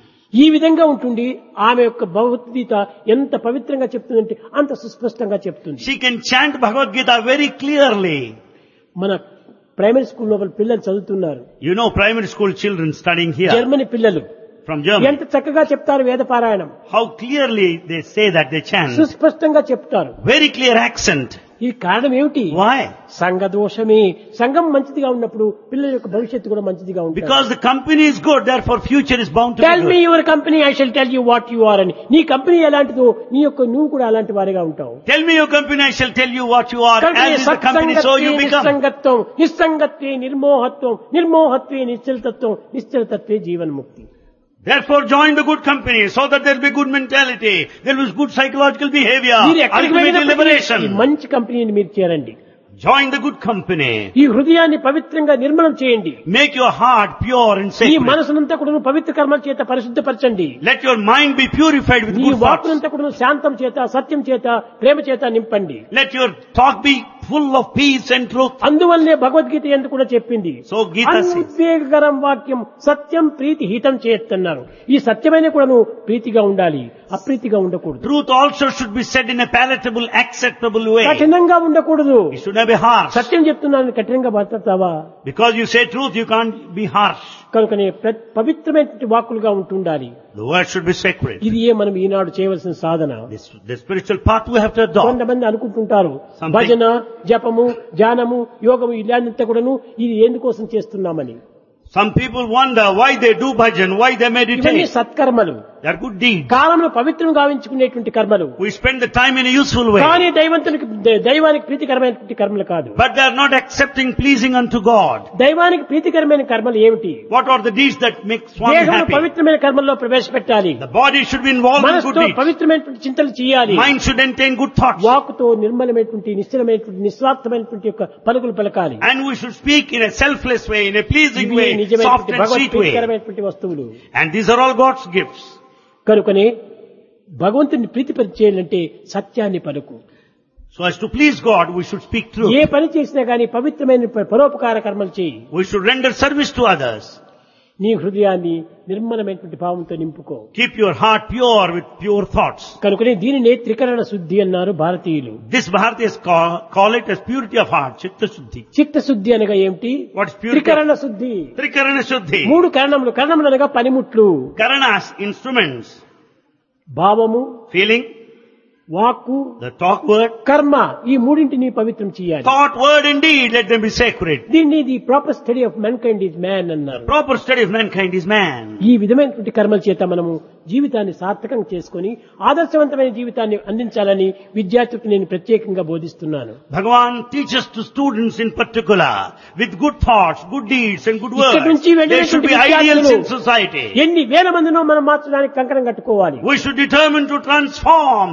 A: ఈ విధంగా ఉంటుంది. ఆమె యొక్క భగవద్గీత ఎంత పవిత్రంగా చెప్తుందంటే అంత సుస్పష్టంగా చెప్తుంది.
B: She can chant Bhagavad Gita very clearly.
A: మన ప్రైమరీ స్కూల్ లోపల పిల్లలు చదువుతున్నారు.
B: You know primary school children studying here
A: Germany పిల్లలు
B: from Germany.
A: ఎంత చక్కగా చెప్తారు వేద పారాయణం.
B: How clearly they say that they chant.
A: సుస్పష్టంగా చెప్తారు.
B: Very clear accent.
A: ఇది కారణం ఏమిటి?
B: Why?
A: సంఘ దోషమే. సంఘం మంచిదిగా ఉన్నప్పుడు పిల్లల యొక్క భవిష్యత్తు కూడా మంచిదిగా ఉంటుంది.
B: Because the company is good, therefore future is bound to
A: tell
B: be
A: me
B: good.
A: Your company, I shall tell you what you are అని. నీ కంపెనీ ఎలాంటిదో నీ యొక్క నువ్వు కూడా అలాంటి వారిగా ఉంటావు.
B: Tell me your company, I shall tell you what you are.
A: కనుక
B: As is the company, so you
A: సత్సంగత్వే
B: become.
A: నిస్సంగత్వం, నిస్సంగత్వే నిర్మోహత్వం, నిర్మోహత్వే నిశ్చలతత్వం, నిశ్చలతత్వే జీవన్ముక్తి.
B: Therefore join the good company so that there will be good mentality, there will be good psychological behavior,
A: మీరు ఎక్కడికి
B: ultimately
A: వెళ్ళినప్పటికీ ఈ
B: liberation.
A: మంచి కంపెనీని మీరు చేరండి.
B: Join the good company.
A: ఈ హృదయాన్ని పవిత్రంగా నిర్మలం చేయండి.
B: Make your heart pure and
A: ఈ
B: sacred.
A: మనసునంతా కూడా పవిత్ర కర్మల చేత పరిశుద్ధపరచండి.
B: Let your mind be purified with
A: ఈ
B: good thoughts.
A: వాక్కునంతా కూడా శాంతం చేత, సత్యం చేత, ప్రేమ చేత నింపండి.
B: Let your talk be full of peace and truth.
A: అందువల్లే భగవద్గీత ఎందుకు కూడా చెప్పింది.
B: So Gita says,
A: అనుద్వేగకరం వాక్యం సత్యం ప్రీతి హితం చేయొద్దన్నారు. ఈ సత్యమైన కూడా ప్రీతిగా ఉండాలి, అప్రీతిగా ఉండకూడదు.
B: truth also should be said in a palatable, acceptable way.
A: కఠినంగా ఉండకూడదు.
B: You should not be harsh.
A: సత్యం చెప్తున్నాను కఠినంగా మాట్లాడతావా?
B: Because you say truth, you can't be harsh.
A: కనుకనే ప్ర- పవిత్రమైనటువంటి వాక్కులుగా ఉంటుండాలి.
B: The word should be sacred.
A: ఇది ఏ మనం ఈనాడు చేయవలసిన సాధన.
B: This, the spiritual path we have to adopt.
A: కొంతమంది అనుకుంటుంటారు
B: Something-
A: భజన, జపము, ధ్యానము, యోగము ఇలాంటి కూడాను ఇది ఎందుకోసం చేస్తున్నామని.
B: Some people wonder why they do bhajan, why they
A: ఇవన్నీ
B: meditate.
A: సత్కర్మలు,
B: They are good deeds.
A: కాలంలో పవిత్రం గావించుకునేటువంటి కర్మలు.
B: We spend the time in a useful way.
A: కానీ దైవంతునికి దైవానికి ప్రీతికరమైనటువంటి కర్మలు కాదు.
B: But they are not accepting pleasing unto God.
A: దైవానికి ప్రీతికరమైన కర్మలు ఏమిటి?
B: What are the deeds that make Swami
A: దేహంలో
B: happy?
A: పవిత్రమైన కర్మల్లో ప్రవేశపెట్టాలి.
B: The body should be involved in good
A: మనసుతో
B: deeds.
A: పవిత్రమైనటువంటి చింతలు చేయాలి.
B: Mind should entertain good thoughts.
A: వాక్కుతో నిర్మలమైనటువంటి, నిశ్చలమైనటువంటి, నిస్వార్థమైనటువంటి యొక్క పలుకులు పలకాలి.
B: And we should speak in a selfless way, in a pleasing
A: ఇవి
B: way, soft
A: నిజమైనటువంటి
B: and
A: భగవత్
B: sweet way.
A: ప్రీతికరమైనటువంటి వస్తువులు.
B: And these are all God's gifts.
A: కనుకనే భగవంతుని ప్రీతిపరిచేయాలంటే సత్యాన్ని పలుకు.
B: So as to please God, we should speak
A: A
B: truth.
A: పని చేసినా గానీ పవిత్రమైన పరోపకార కర్మలు చేయి.
B: We should render service to others.
A: నీ హృదయాన్ని నిర్మలమైనటువంటి భావంతో నింపుకో.
B: Keep your heart pure with pure thoughts.
A: కనుకనే దీనినే త్రికరణ శుద్ధి అన్నారు భారతీయులు.
B: This Bharatiyas call, call it as purity of heart, Chitta Shuddhi.
A: చిత్తశుద్ధి అనగా ఏమిటి?
B: What is purity?
A: త్రికరణ శుద్ధి.
B: Trikarana Shuddhi.
A: మూడు కరణములు. కరణములు అనగా పనిముట్లు.
B: Karanas, instruments.
A: భావము,
B: Feeling,
A: వాక్కు,
B: the talk word,
A: కర్మ, ఈ మూడింటిని పవిత్రం చేయాలి.
B: thought word and deed, let them be sacred.
A: దీన్ని the proper study of man kind is man అన్నారు.
B: Proper study of mankind is man.
A: ఈ విధమైనటువంటి కర్మల చేత మనము జీవితాన్ని సార్థకంగా చేసుకుని ఆదర్శవంతమైన జీవితాన్ని అందించాలని విద్యార్థులకు నేను ప్రత్యేకంగా బోధిస్తున్నాను.
B: Bhagavan teaches to students in particular with good thoughts, good deeds and good
A: ఇక్కడి
B: words.
A: నుంచి
B: They should be
A: వెళ్ళేటువంటి
B: ideals in
A: విద్యార్థులు
B: society.
A: ఎన్ని వేల మందినో మనం మార్చడానికి కంకణం కట్టుకోవాలి.
B: We should determine to transform thousands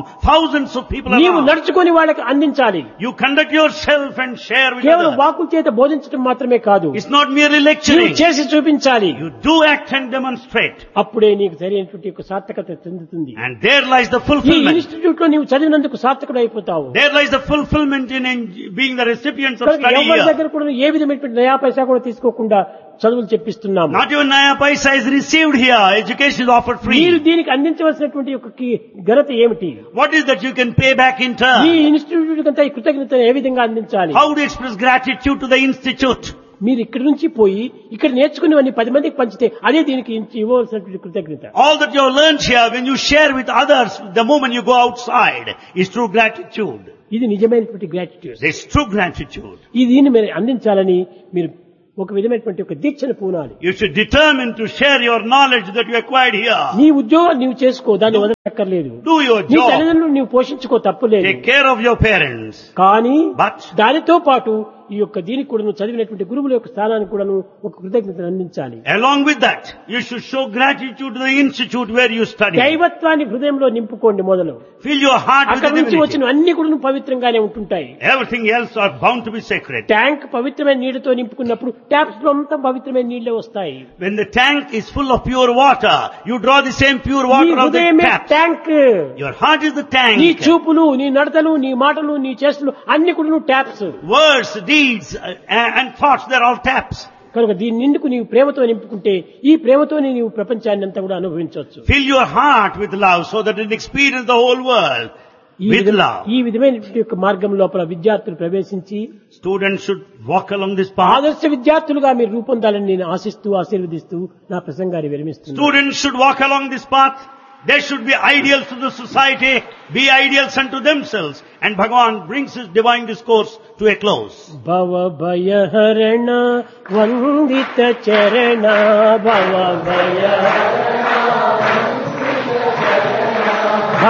B: thousands of people
A: నీవు
B: around.
A: నడుచుకొని వాళ్ళకి అందించాలి.
B: You conduct yourself and share with
A: కేవలం
B: others.
A: వాక్కుల చేత బోధించడం మాత్రమే కాదు,
B: It's not merely
A: నీవు
B: lecturing.
A: చేసి చూపించాలి.
B: You do act and demonstrate.
A: అప్పుడే నీకు సరైనటువంటి ఒక సార్థకత చెందుతుంది.
B: And there lies the
A: ఈ
B: fulfillment.
A: ఇన్స్టిట్యూట్ లో నీవు చదివినందుకు సార్థకుడు అయిపోతావు.
B: There lies the fulfillment in en- being the recipients of
A: కనుక
B: study
A: ఎవరి
B: here.
A: దగ్గర కూడా ఏ విధమైనటువంటి నయా పైసా కూడా తీసుకోకుండా చదువులు చెప్పిస్తున్నాము.
B: Not even Naya Paisa is received here. Education is offered
A: మీరు
B: free.
A: దీనికి అందించవలసినటువంటి ఒక కీ- ఘనత ఏమిటి?
B: What is that you can pay back in
A: ఈ
B: turn?
A: ఇన్స్టిట్యూట్ కంతా ఈ కృతజ్ఞతను ఏ విధంగా అందించాలి?
B: How do you express gratitude to the institute?
A: మీరు ఇక్కడి నుంచి పోయి ఇక్కడ నేర్చుకునేవన్నీ పది మందికి పంచితే అదే దీనికి ఇవ్వవలసినటువంటి కృతజ్ఞత.
B: All that you have learned here, when you share with others, the moment you go outside, is true gratitude.
A: ఇది నిజమైనటువంటి గ్రాటిట్యూడ్.
B: It's true gratitude.
A: ఈ దీన్ని మీరు అందించాలని మీరు ఒక విధమైనటువంటి ఒక దీక్షను పూనాలి.
B: You should determine to share your knowledge that you acquired here.
A: నీ ఉద్యోగం నీవు చేసుకో, దాన్ని వదలక్కర్లేదు.
B: Do your
A: నీ
B: job.
A: తల్లిదండ్రులు నీవు పోషించుకో, తప్పులేదు.
B: Take care of your parents.
A: కానీ
B: But
A: దానితో పాటు ఈ యొక్క దీనికి కూడా నువ్వు చదివినటువంటి గురువుల యొక్క స్థానానికి కూడా నువ్వు ఒక కృతజ్ఞతను అందించాలి.
B: along with that, you should show gratitude to the institute where you study.
A: దైవత్వాన్ని హృదయంలో నింపుకోండి మొదలు.
B: Fill your heart with
A: అక్కడ
B: the
A: నుంచి
B: divinity.
A: వచ్చిన అన్ని కూడా నువ్వు పవిత్రంగానే ఉంటుంటాయి.
B: Everything else are bound to be sacred.
A: Tank పవిత్రమైన నీటితో నింపుకున్నప్పుడు ట్యాప్స్ లో అంతా పవిత్రమైన నీళ్లే వస్తాయి.
B: When the tank is full of pure water, you draw the same pure
A: నీ
B: water of the
A: హృదయమే
B: tap.
A: Tank.
B: Your heart is the tank.
A: నీ చూపులు, నీ నడతలు, నీ మాటలు, నీ చేష్టలు అన్ని కూడా నువ్వు taps.
B: Words, deeds, uh, and thoughts, they're all taps.
A: కనుక దీని నిండుకు నీవు ప్రేమతో నింపుకుంటే ఈ ప్రేమతోనే నీవు ప్రపంచాన్ని అంతా కూడా అనుభవించవచ్చు.
B: Fill your heart with love so that you can experience the whole world
A: ఈ
B: with
A: విధ-
B: love.
A: ఈ విధమైనటువంటి యొక్క మార్గం లోపల విద్యార్థులు ప్రవేశించి
B: Students should walk along this path.
A: ఆదర్శ విద్యార్థులుగా మీరు రూపొందాలని నేను ఆశిస్తూ ఆశీర్వదిస్తూ నా ప్రసంగాన్ని విరమిస్తున్నాను.
B: Students should walk along this path. They should be ideals to the society, be ideals unto themselves. And Bhagavan brings his divine discourse to a close.
A: భవ భయ హరణ వందిత చరణ భవ భయ